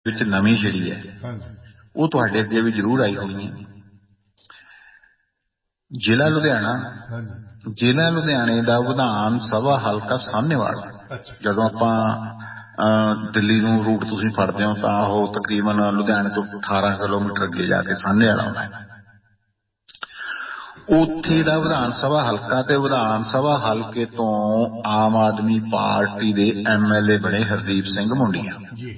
ਵਿੱਚ ਨਵੀਂ ਛਿੜੀ ਹੈ ਉਹ ਤੁਹਾਡੇ ਅੱਗੇ ਵੀ ਜ਼ਰੂਰ ਆਈ ਹੋਣੀ ਹੈ। ਜ਼ਿਲ੍ਹਾ ਲੁਧਿਆਣੇ ਦਾ ਵਿਧਾਨ ਸਭਾ ਹਲਕਾ ਸਾਹਨੇਵਾਲ। ਜਦੋਂ ਆਪਾਂ ਦਿੱਲੀ ਨੂੰ ਰੂਟ ਤੁਸੀਂ ਫੜਦੇ ਹੋ ਤਾਂ ਉਹ ਤਕਰੀਬਨ ਲੁਧਿਆਣੇ ਤੋਂ 18 ਕਿਲੋਮੀਟਰ ਅੱਗੇ ਜਾ ਕੇ ਸਾਹਨੇਵਾਲ ਆਉਂਦਾ ਹੈ। ਉੱਥੇ ਦਾ ਵਿਧਾਨ ਸਭਾ ਹਲਕਾ ਤੇ ਵਿਧਾਨ ਸਭਾ ਹਲਕੇ ਤੋਂ ਆਮ ਆਦਮੀ ਪਾਰਟੀ ਦੇ MLA ਬਣੇ ਹਰਦੀਪ ਸਿੰਘ ਮੁੰਡੀਆਂ।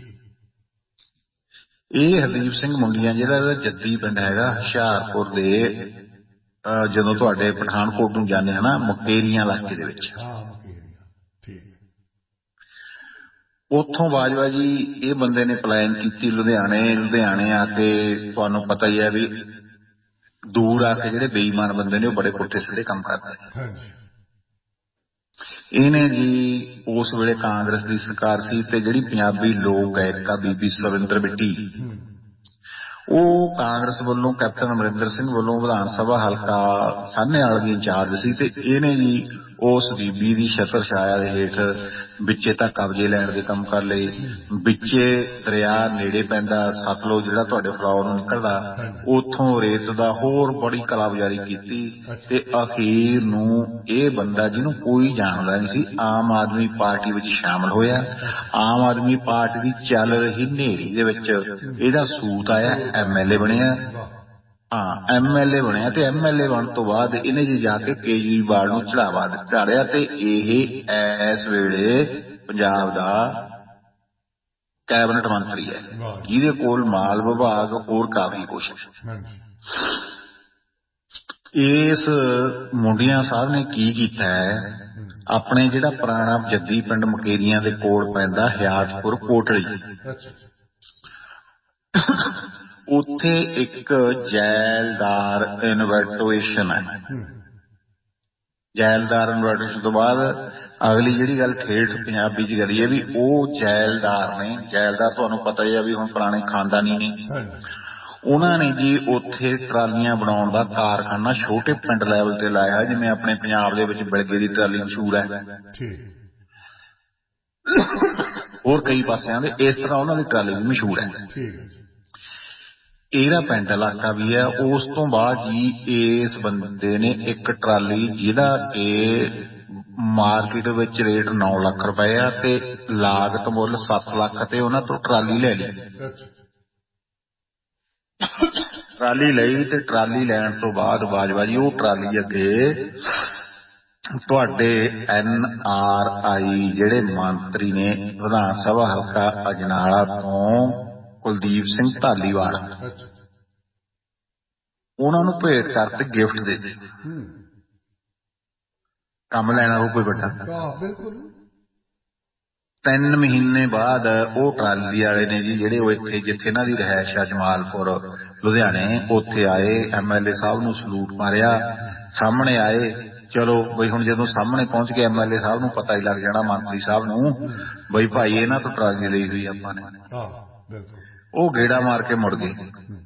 ਇਹ ਹਰਦੀਪ ਸਿੰਘ ਮੁੰਡੀਆਂ ਜਿਹੜਾ ਜੱਦੀ ਪਿੰਡ ਹੈਗਾ ਹੁਸ਼ਿਆਰਪੁਰ ਦੇ, ਜਦੋਂ ਤੁਹਾਡੇ ਪਠਾਨਕੋਟ ਨੂੰ ਜਾਂਦੇ ਹਨਾ ਮੁਕੇਰੀਆਂ ਇਲਾਕੇ ਦੇ ਵਿੱਚ, ਉੱਥੋਂ ਬਾਜਵਾ ਜੀ ਇਹ ਬੰਦੇ ਨੇ ਪਲਾਨ ਕੀਤੀ ਲੁਧਿਆਣੇ ਆ ਕੇ। ਤੁਹਾਨੂੰ ਪਤਾ ਹੀ ਹੈ ਵੀ ਦੂਰ ਆ ਕੇ ਜਿਹੜੇ ਬੇਈਮਾਨ ਬੰਦੇ ਨੇ ਉਹ ਬੜੇ ਪੁੱਠੇ ਸਿੱਧੇ ਕੰਮ ਕਰਦੇ। ਇਹਨੇ ਜੀ ਉਸ ਵੇਲੇ ਕਾਂਗਰਸ ਦੀ ਸਰਕਾਰ ਸੀ ਤੇ ਜਿਹੜੀ ਪੰਜਾਬੀ ਲੋਕ ਗਾਇਕਾ ਬੀਬੀ ਸਵਿੰਦਰ ਬਿੱਟੀ, ਉਹ ਕਾਂਗਰਸ ਵੱਲੋਂ ਕੈਪਟਨ ਅਮਰਿੰਦਰ ਸਿੰਘ ਵੱਲੋਂ ਵਿਧਾਨ ਸਭਾ ਹਲਕਾ ਸਾਹਨੇਵਾਲ ਦੀ ਇੰਚਾਰਜ ਸੀ ਤੇ ਇਹਨੇ ਜੀ ਉਸ ਬੀਬੀ ਦੀ ਛਤਰ ਛਾਇਆ ਦੇ ਹੇਠ ਵਿੱਚੇ ਤਾਂ ਕਬਜ਼ੇ ਲੈਣ ਦੇ ਕੰਮ ਕਰ ਲਏ। ਵਿੱਚੇ ਦਰਿਆ ਨੇੜੇ ਪੈਂਦਾ ਸਤਲੁਜ ਜਿਹੜਾ ਤੁਹਾਡੇ ਫਲੌਰ ਨੂੰ ਨਿਕਲਦਾ, ਉੱਥੋਂ ਰੇਤ ਦਾ ਹੋਰ ਬੜੀ ਕਲਾਬਾਜ਼ਾਰੀ ਕੀਤੀ ਤੇ ਅਖੀਰ ਨੂੰ ਇਹ ਬੰਦਾ ਜਿਹਨੂੰ ਕੋਈ ਜਾਣਦਾ ਨਹੀਂ ਸੀ ਆਮ ਆਦਮੀ ਪਾਰਟੀ ਵਿੱਚ ਸ਼ਾਮਲ ਹੋਇਆ। ਆਮ ਆਦਮੀ ਪਾਰਟੀ ਦੀ ਚੱਲ ਰਹੀ ਹਨੇਰੀ ਦੇ ਵਿੱਚ ਇਹਦਾ ਸੂਤ ਆਇਆ, MLA ਬਣਿਆ। MLA ਬਣਿਆ ਤੇ MLA ਬਣਨ ਤੋਂ ਬਾਅਦ ਇਹਨੇ ਜੀ ਜਾ ਕੇ ਕੇਜਰੀਵਾਲ ਨੂੰ ਝਾੜਿਆ ਤੇ ਇਹ ਇਸ ਵੇਲੇ ਪੰਜਾਬ ਦਾ ਕੈਬਨਿਟ ਮੰਤਰੀ ਹੈ ਜਿਹਦੇ ਕੋਲ ਮਾਲ ਵਿਭਾਗ ਹੋਰ ਕਾਫੀ ਕੁਛ। ਇਸ ਮੁੰਡੀਆਂ ਸਾਹਿਬ ਨੇ ਕੀ ਕੀਤਾ ਹੈ, ਆਪਣੇ ਜਿਹੜਾ ਪੁਰਾਣਾ ਜੱਦੀ ਪਿੰਡ ਮੁਕੇਰੀਆਂ ਦੇ ਕੋਲ ਪੈਂਦਾ ਹਿਆਤਪੁਰ ਕੋਟਲੀ, ਉੱਥੇ ਇੱਕ ਜੈਲਦਾਰ ਇਨਵੈਟੋਏਸ਼ਨ ਹੈ। ਜੈਲਦਾਰ ਇਨਵੈਟੋਏਸ਼ਨ ਤੋਂ ਬਾਅਦ ਅਗਲੀ ਜਿਹੜੀ ਗੱਲ ਠੇਠ ਪੰਜਾਬੀ ਚ ਕਰੀਏ ਵੀ ਉਹ ਜੈਲਦਾਰ ਨੇ, ਜੈਲਦਾਰ ਤੁਹਾਨੂੰ ਪਤਾ ਹੀ ਆ ਵੀ ਹੁਣ ਪੁਰਾਣੇ ਖਾਨਦਾਨੀ ਨੇ, ਉਹਨਾਂ ਨੇ ਜੀ ਉੱਥੇ ਟਰਾਲੀਆਂ ਬਣਾਉਣ ਦਾ ਕਾਰਖਾਨਾ ਛੋਟੇ ਪਿੰਡ ਲੈਵਲ ਤੇ ਲਾਇਆ, ਜਿਵੇਂ ਆਪਣੇ ਪੰਜਾਬ ਦੇ ਵਿੱਚ ਬਿਲਗੇ ਦੀ ਟਰਾਲੀ ਮਸ਼ਹੂਰ ਹੈ, ਹੋਰ ਕਈ ਪਾਸਿਆਂ ਦੇ ਇਸ ਤਰ੍ਹਾਂ ਉਹਨਾਂ ਦੀ ਟਰਾਲੀ ਵੀ ਮਸ਼ਹੂਰ ਹੈ। ਇਹਦਾ ਪਿੰਡ ਇਲਾਕਾ ਵੀ ਹੈ। ਉਸ ਤੋਂ ਬਾਅਦ ਜੀ ਇਸ ਬੰਦੇ ਨੇ ਇੱਕ ਟਰਾਲੀ ਜਿਹਦਾ ਕਿ ਮਾਰਕੀਟ ਵਿੱਚ ਰੇਟ 9 ਲੱਖ ਰੁਪਏ ਆ ਤੇ ਲਾਗਤ ਮੁੱਲ 7 ਲੱਖ ਤੇ ਉਹਨਾਂ ਤੋਂ ਟਰਾਲੀ ਲੈ ਲਈ। ਟਰਾਲੀ ਲਈ ਤੇ ਟਰਾਲੀ ਲੈਣ ਤੋਂ ਬਾਅਦ ਬਾਜਵਾ ਜੀ ਉਹ ਟਰਾਲੀ ਅੱਗੇ ਤੁਹਾਡੇ NRI ਜਿਹੜੇ ਮੰਤਰੀ ਨੇ ਵਿਧਾਨ ਸਭਾ ਹਲਕਾ ਅਜਨਾਲਾ ਤੋਂ ਕੁਲਦੀਪ ਸਿੰਘ ਧਾਲੀਵਾਲ, ਉਹਨਾਂ ਨੂੰ ਭੇਟ ਕਰਕੇ ਗਿਫਟ ਦੇ ਦਿੱਤੇ। ਕੰਮ ਲੈਣਾ ਉਹ ਕੋਈ ਵੱਡਾ। 3 ਮਹੀਨੇ ਬਾਅਦ ਉਹ ਟਰਾਲੀ ਵਾਲੇ ਨੇ ਜੀ ਜਿਹੜੇ ਉਹ ਇੱਥੇ ਜਿੱਥੇ ਇਹਨਾਂ ਦੀ ਰਿਹਾਇਸ਼ ਆ ਜਮਾਲਪੁਰ ਲੁਧਿਆਣੇ, ਉੱਥੇ ਆਏ, MLA ਸਾਹਿਬ ਨੂੰ ਸਲੂਟ ਮਾਰਿਆ, ਸਾਹਮਣੇ ਆਏ। ਚਲੋ ਬਈ ਹੁਣ ਜਦੋਂ ਸਾਹਮਣੇ ਪਹੁੰਚ ਕੇ MLA ਸਾਹਿਬ ਨੂੰ ਪਤਾ ਹੀ ਲੱਗ ਜਾਣਾ ਮੰਤਰੀ ਸਾਹਿਬ ਨੂੰ ਬਈ ਭਾਈ ਇਹਨਾਂ ਤੋਂ ਟਰਾਲੀ ਲਈ ਹੋਈ ਆਪਾਂ ਨੇ, ਉਹ ਗੇੜਾ ਮਾਰ ਕੇ ਮੁੜ ਗਏ।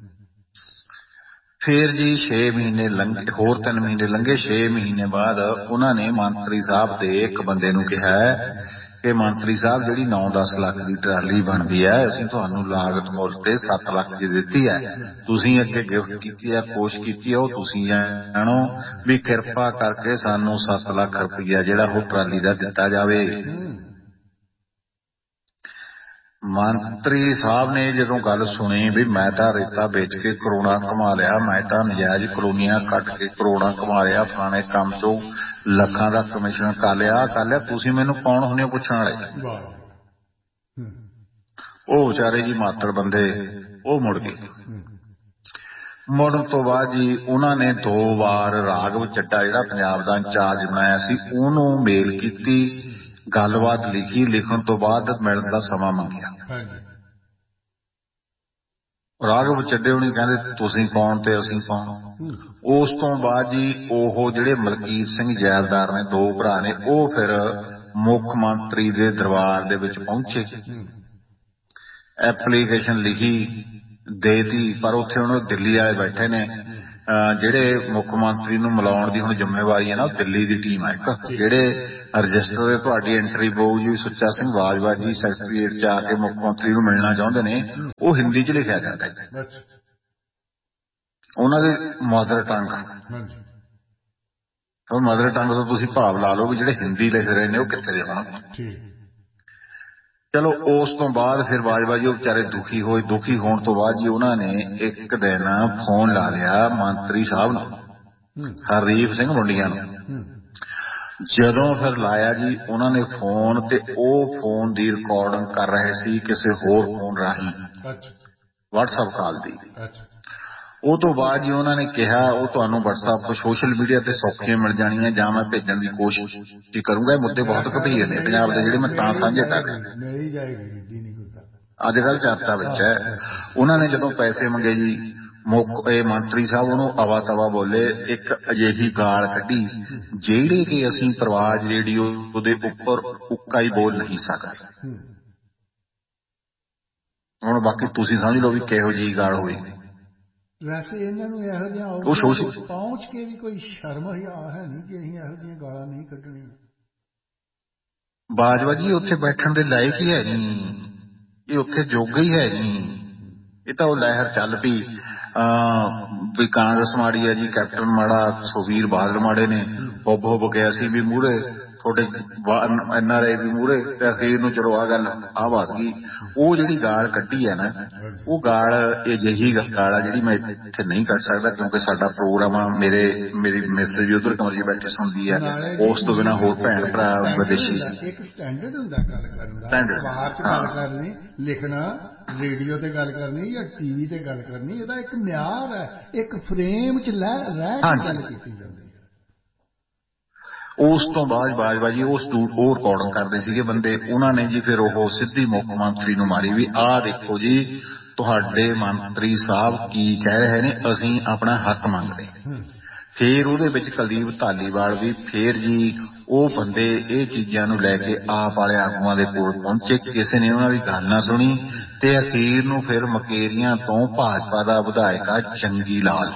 ਫੇਰ ਜੀ 6 ਮਹੀਨੇ ਲੰਘੇ, ਹੋਰ 3 ਮਹੀਨੇ ਲੰਘੇ। 6 ਮਹੀਨੇ ਬਾਅਦ ਉਹਨਾਂ ਨੇ ਮੰਤਰੀ ਸਾਹਿਬ ਦੇ ਇੱਕ ਬੰਦੇ ਨੂੰ ਕਿਹਾ ਕਿ ਮੰਤਰੀ ਸਾਹਿਬ ਜਿਹੜੀ 9-10 ਲੱਖ ਦੀ ਟਰਾਲੀ ਬਣਦੀ ਹੈ ਅਸੀਂ ਤੁਹਾਨੂੰ ਲਾਗਤ ਮੁੱਲ ਤੇ 7 ਲੱਖ ਦੀ ਦਿੱਤੀ ਹੈ, ਤੁਸੀਂ ਅੱਗੇ ਗਿਫਟ ਕੀਤੀ ਹੈ, ਕੋਸ਼ਿਸ਼ ਕੀਤੀ ਹੈ, ਉਹ ਤੁਸੀਂ ਜਾਣੋ ਵੀ ਕਿਰਪਾ ਕਰਕੇ ਸਾਨੂੰ 7 ਲੱਖ ਰੁਪਈਆ ਜਿਹੜਾ ਉਹ ਟਰਾਲੀ ਦਾ ਦਿੱਤਾ ਜਾਵੇ। ਮੰਤਰੀ ਸਾਹਿਬ ਨੇ ਜਦੋਂ ਗੱਲ ਸੁਣੀ ਵੀ ਮੈਂ ਤਾਂ ਰੇਤਾ ਵੇਚ ਕੇ ਕਰੋੜਾਂ ਕਮਾ ਲਿਆ, ਮੈਂ ਤਾਂ ਨਜਾਇਜ਼ ਕਲੋਨੀਆਂ ਕੱਟ ਕੇ ਕਰੋੜਾਂ ਕਮਾ ਲਿਆ, ਫਲਾਣੇ ਕੰਮ ਤੋਂ ਲੱਖਾਂ ਦਾ ਕਮਿਸ਼ਨ ਕਰ ਲਿਆ, ਤੁਸੀਂ ਮੈਨੂੰ ਕੌਣ ਹੁੰਦੇ ਹੋ ਪੁੱਛਣ ਵਾਲੇ। ਉਹ ਵਿਚਾਰੇ ਜੀ ਮਾਤੜ ਬੰਦੇ ਉਹ ਮੁੜ ਗਏ। ਮੁੜਨ ਤੋਂ ਬਾਅਦ ਜੀ ਉਹਨਾਂ ਨੇ 2 ਵਾਰ ਰਾਘਵ ਚੱਡਾ ਜਿਹੜਾ ਪੰਜਾਬ ਦਾ ਇੰਚਾਰਜ ਬਣਾਇਆ ਸੀ ਉਹਨੂੰ ਮੇਲ ਕੀਤੀ, ਗੱਲਬਾਤ ਲਿਖੀ, ਲਿਖਣ ਤੋਂ ਬਾਅਦ ਮਿਲਣ ਦਾ ਸਮਾਂ ਮੰਗਿਆ। ਰਾਘਵ ਚੱਡੇ ਉਹਨੇ ਕਹਿੰਦੇ ਤੁਸੀਂ ਕੌਣ ਤੇ ਅਸੀਂ ਕੌਣ। ਉਸ ਤੋਂ ਬਾਅਦ ਜੀ ਉਹ ਜਿਹੜੇ ਮਲਕੀਤ ਸਿੰਘ ਜੈਲਦਾਰ ਨੇ 2 ਭਰਾ ਨੇ ਉਹ ਫਿਰ ਮੁੱਖ ਮੰਤਰੀ ਦੇ ਦਰਬਾਰ ਦੇ ਵਿੱਚ ਪਹੁੰਚੇ, ਐਪਲੀਕੇਸ਼ਨ ਲਿਖੀ, ਦੇਤੀ, ਪਰ ਉੱਥੇ ਹੁਣ ਦਿੱਲੀ ਵਾਲੇ ਬੈਠੇ ਨੇ, ਜਿਹੜੇ ਮੁੱਖ ਮੰਤਰੀ ਨੂੰ ਮਿਲਾਉਣ ਦੀ ਹੁਣ ਜ਼ਿੰਮੇਵਾਰੀ ਹੈ ਨਾ, ਦਿੱਲੀ ਦੀ ਟੀਮ ਹੈ ਇੱਕ, ਜਿਹੜੇ ਰਜਿਸਟਰ ਦੇ ਤੁਹਾਡੀ ਐਂਟਰੀ ਪਊ ਜੀ ਸੁੱਚਾ ਸਿੰਘ ਬਾਜਵਾ ਜੀ ਸੈਕਟਰੀਏਟ 'ਚ ਆ ਕੇ ਮੁੱਖ ਮੰਤਰੀ ਨੂੰ ਮਿਲਣਾ ਚਾਹੁੰਦੇ ਨੇ, ਉਹ ਹਿੰਦੀ 'ਚ ਲਿਖਿਆ ਜਾਂਦਾ ਹੈ, ਉਹਨਾਂ ਦੀ ਮਦਰ ਟੰਗ। ਮਦਰ ਟੰਗ ਤੋਂ ਤੁਸੀਂ ਭਾਵ ਲਾ ਲਓ ਵੀ ਜਿਹੜੇ ਹਿੰਦੀ ਲਿਖ ਰਹੇ ਨੇ ਉਹ ਕਿੱਥੇ ਦੇ ਹੋਣਗੇ। ਚਲੋ ਉਸ ਤੋਂ ਬਾਅਦ ਫਿਰ ਬਾਜਵਾ ਜੀ ਉਹ ਵਿਚਾਰੇ ਦੁਖੀ ਹੋਏ, ਦੁਖੀ ਹੋਣ ਤੋਂ ਬਾਅਦ ਜੀ ਉਹਨਾਂ ਨੇ ਇੱਕ ਦਿਨ ਫੋਨ ਲਾ ਲਿਆ ਮੰਤਰੀ ਸਾਹਿਬ ਨੂੰ, ਹਰਦੀਪ ਸਿੰਘ ਮੁੰਡੀਆਂ ਨੂੰ। ਜਦੋਂ ਫਿਰ ਲਾਇਆ ਜੀ ਉਹਨਾਂ ਨੇ ਫੋਨ, ਤੇ ਉਹ ਫੋਨ ਦੀ ਰਿਕਾਰਡਿੰਗ ਕਰ ਰਹੇ ਸੀ ਕਿਸੇ ਹੋਰ ਫੋਨ ਰਾਹੀਂ, WhatsApp ਕਾਲ ਦੀ। ਉਹ ਤੋਂ ਬਾਅਦ ਜੀ ਉਹਨਾਂ ਨੇ ਕਿਹਾ ਉਹ ਤੁਹਾਨੂੰ WhatsApp ਸੋਸ਼ਲ ਮੀਡੀਆ ਤੇ ਸੌਖੀਆਂ ਮਿਲ ਜਾਣੀਆਂ, ਜਾਂ ਮੈਂ ਭੇਜਣ ਦੀ ਕੋਸ਼ਿਸ਼ ਕਰੂੰਗਾ। ਇਹ ਮੁੱਦੇ ਬਹੁਤ ਗੰਭੀਰ ਨੇ ਪੰਜਾਬ ਦੇ, ਜਿਹੜੇ ਮੈਂ ਤਾਂ ਸਾਂਝੇ ਕਰ ਰਿਹਾ, ਅੱਜ ਕੱਲ੍ਹ ਚਰਚਾ ਵਿੱਚ ਹੈ। ਉਹਨਾਂ ਨੇ ਜਦੋਂ ਪੈਸੇ ਮੰਗੇ ਜੀ, ਇਹ ਮੰਤਰੀ ਸਾਹਿਬ ਉਹਨੂੰ ਅਵਾ ਤਵਾ ਬੋਲੇ, ਇੱਕ ਅਜਿਹੀ ਗਾਲ ਕੱਢੀ ਜਿਹੜੇ ਕਿ ਅਸੀਂ ਪ੍ਰਵਾਜ ਰੇਡੀਓ ਦੇ ਉੱਪਰ ਉੱਕਾ ਹੀ ਬੋਲ ਨਹੀਂ ਸਕਦੇ। ਹੁਣ ਬਾਕੀ ਤੁਸੀਂ ਸਮਝ ਲਓ ਵੀ ਕਿਹੋ ਜਿਹੀ ਗਾਲ ਹੋਈ। ਵੈਸੇ ਇਹਨਾਂ ਨੂੰ ਇਹੋ ਜਿਹਾ ਪਹੁੰਚ ਕੇ ਵੀ ਕੋਈ ਸ਼ਰਮ ਹਿਆ ਹੈ ਨਹੀਂ ਕਿ ਅਸੀਂ ਇਹੋ ਜਿਹੀਆਂ ਗਾਲਾਂ ਨਹੀਂ ਕੱਢਣੀਆਂ। ਬਾਜਵਾ ਜੀ ਉੱਥੇ ਬੈਠਣ ਦੇ ਲਾਇਕ ਹੀ ਹੈ ਨਹੀਂ, ਇਹ ਉੱਥੇ ਜੋਗਾ ਹੀ ਹੈ ਨਹੀਂ। ਇਹ ਤਾਂ ਉਹ ਲਹਿਰ ਚੱਲ ਪਈ ਵੀ ਕਾਂਗਰਸ ਮਾੜੀ ਹੈ ਜੀ, ਕੈਪਟਨ ਮਾੜਾ, ਸੁਖਬੀਰ ਬਾਦਲ ਮਾੜੇ ਨੇ, ਹੁੱਬ ਹੁੱਬ ਗਿਆ ਸੀ ਵੀ ਮੂਹਰੇ ਤੁਹਾਡੇ NRI ਵੀ ਮੂਹਰੇ, ਤੇ ਅਖੀਰ ਨੂੰ ਚਲੋ ਆਹ ਗੱਲ ਆ ਵੱਧ ਗਈ। ਉਹ ਜਿਹੜੀ ਗਾਲ ਕੱਢੀ ਹੈ ਨਾ, ਉਹ ਗਾਲ ਅਜਿਹੀ ਗਾਲ ਆ ਜਿਹੜੀ ਮੈਂ ਇੱਥੇ ਨਹੀਂ ਕੱਢ ਸਕਦਾ, ਕਿਉਂਕਿ ਸਾਡਾ ਪ੍ਰੋਗਰਾਮ ਆ, ਮੇਰੀ ਮੈਸੇਜ ਉੱਧਰ ਕਮਰੇ ਬੈਠੇ ਸੁਣਦੀ ਆ, ਉਸ ਤੋਂ ਬਿਨਾਂ ਹੋਰ ਭੈਣ ਭਰਾ ਵਿਦੇਸ਼ੀ। ਇੱਕ ਸਟੈਂਡਰਡ ਹੁੰਦਾ ਗੱਲ ਕਰਨ ਦਾ, ਅਖਬਾਰ 'ਚ ਗੱਲ ਕਰਨੀ, ਲਿਖਣਾ, ਰੇਡੀਓ ਤੇ ਗੱਲ ਕਰਨੀ ਜਾਂ ਟੀਵੀ ਤੇ ਗੱਲ ਕਰਨੀ, ਇਹਦਾ ਇੱਕ ਮਿਆਰ ਹੈ, ਇੱਕ ਫਰੇਮ 'ਚ ਰਹਿ ਕੇ ਗੱਲ ਕੀਤੀ ਜਾਂਦੀ ਹੈ। ਉਸ ਤੋਂ ਬਾਅਦ ਬਾਜਵਾ ਜੀ ਉਹ ਰਿਕਾਰਡਿੰਗ ਕਰਦੇ ਸੀਗੇ ਬੰਦੇ, ਉਹਨਾਂ ਨੇ ਜੀ ਫਿਰ ਉਹ ਸਿੱਧੀ ਮੁੱਖ ਮੰਤਰੀ ਨੂੰ ਮਾਰੀ ਵੀ ਆਹ ਦੇਖੋ ਜੀ ਤੁਹਾਡੇ ਮੰਤਰੀ ਸਾਹਿਬ ਕੀ ਕਹਿ ਰਹੇ ਨੇ, ਅਸੀਂ ਆਪਣਾ ਹੱਕ ਮੰਗਦੇ। ਫਿਰ ਉਹਦੇ ਵਿੱਚ ਕੁਲਦੀਪ ਧਾਲੀਵਾਲ ਵੀ ਫਿਰ ਜੀ ਉਹ ਬੰਦੇ ਇਹ ਚੀਜ਼ਾਂ ਨੂੰ ਲੈ ਕੇ ਆਪ ਵਾਲੇ ਆਗੂਆਂ ਦੇ ਕੋਲ ਪਹੁੰਚੇ, ਕਿਸੇ ਨੇ ਉਹਨਾਂ ਦੀ ਗੱਲ ਨਾ ਸੁਣੀ, ਤੇ ਅਖੀਰ ਨੂੰ ਫਿਰ ਮਕੇਰੀਆਂ ਤੋਂ ਭਾਜਪਾ ਦਾ ਵਿਧਾਇਕ ਆ ਜੰਗੀ ਲਾਲ,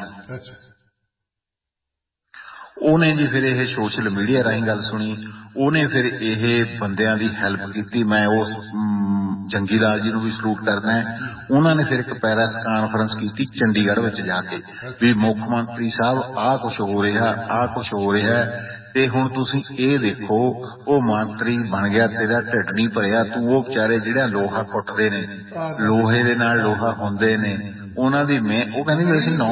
ਉਹਨੇ ਜੀ ਫਿਰ ਇਹ ਸੋਸ਼ਲ ਮੀਡੀਆ ਰਾਹੀਂ ਗੱਲ ਸੁਣੀ, ਉਹਨੇ ਫਿਰ ਇਹ ਬੰਦਿਆਂ ਦੀ ਹੈਲਪ ਕੀਤੀ। ਮੈਂ ਉਸ ਜੰਗੀ ਲਾਲ ਜੀ ਨੂੰ ਵੀ ਸਲੂਟ ਕਰਦਾ। ਉਹਨਾਂ ਨੇ ਫਿਰ ਇੱਕ ਪ੍ਰੈਸ ਕਾਨਫਰੰਸ ਕੀਤੀ ਚੰਡੀਗੜ੍ਹ ਵਿੱਚ ਜਾ ਕੇ ਵੀ ਮੁੱਖ ਮੰਤਰੀ ਸਾਹਿਬ ਆਹ ਕੁਛ ਹੋ ਰਿਹਾ, ਆਹ ਕੁਛ ਹੋ ਰਿਹਾ, ਤੇ ਹੁਣ ਤੁਸੀਂ ਇਹ ਦੇਖੋ ਉਹ ਮੰਤਰੀ ਬਣ ਗਿਆ, ਤੇਰਾ ਢਿੱਡ ਨਹੀਂ ਭਰਿਆ, ਤੂੰ ਉਹ ਵਿਚਾਰੇ ਜਿਹੜਾ ਲੋਹਾ ਕੁੱਟਦੇ ਨੇ, ਲੋਹੇ ਦੇ ਨਾਲ ਲੋਹਾ ਹੁੰਦੇ ਨੇ, ਉਹਨਾਂ ਦੀ ਉਹ ਕਹਿੰਦੇ ਵੀ ਅਸੀਂ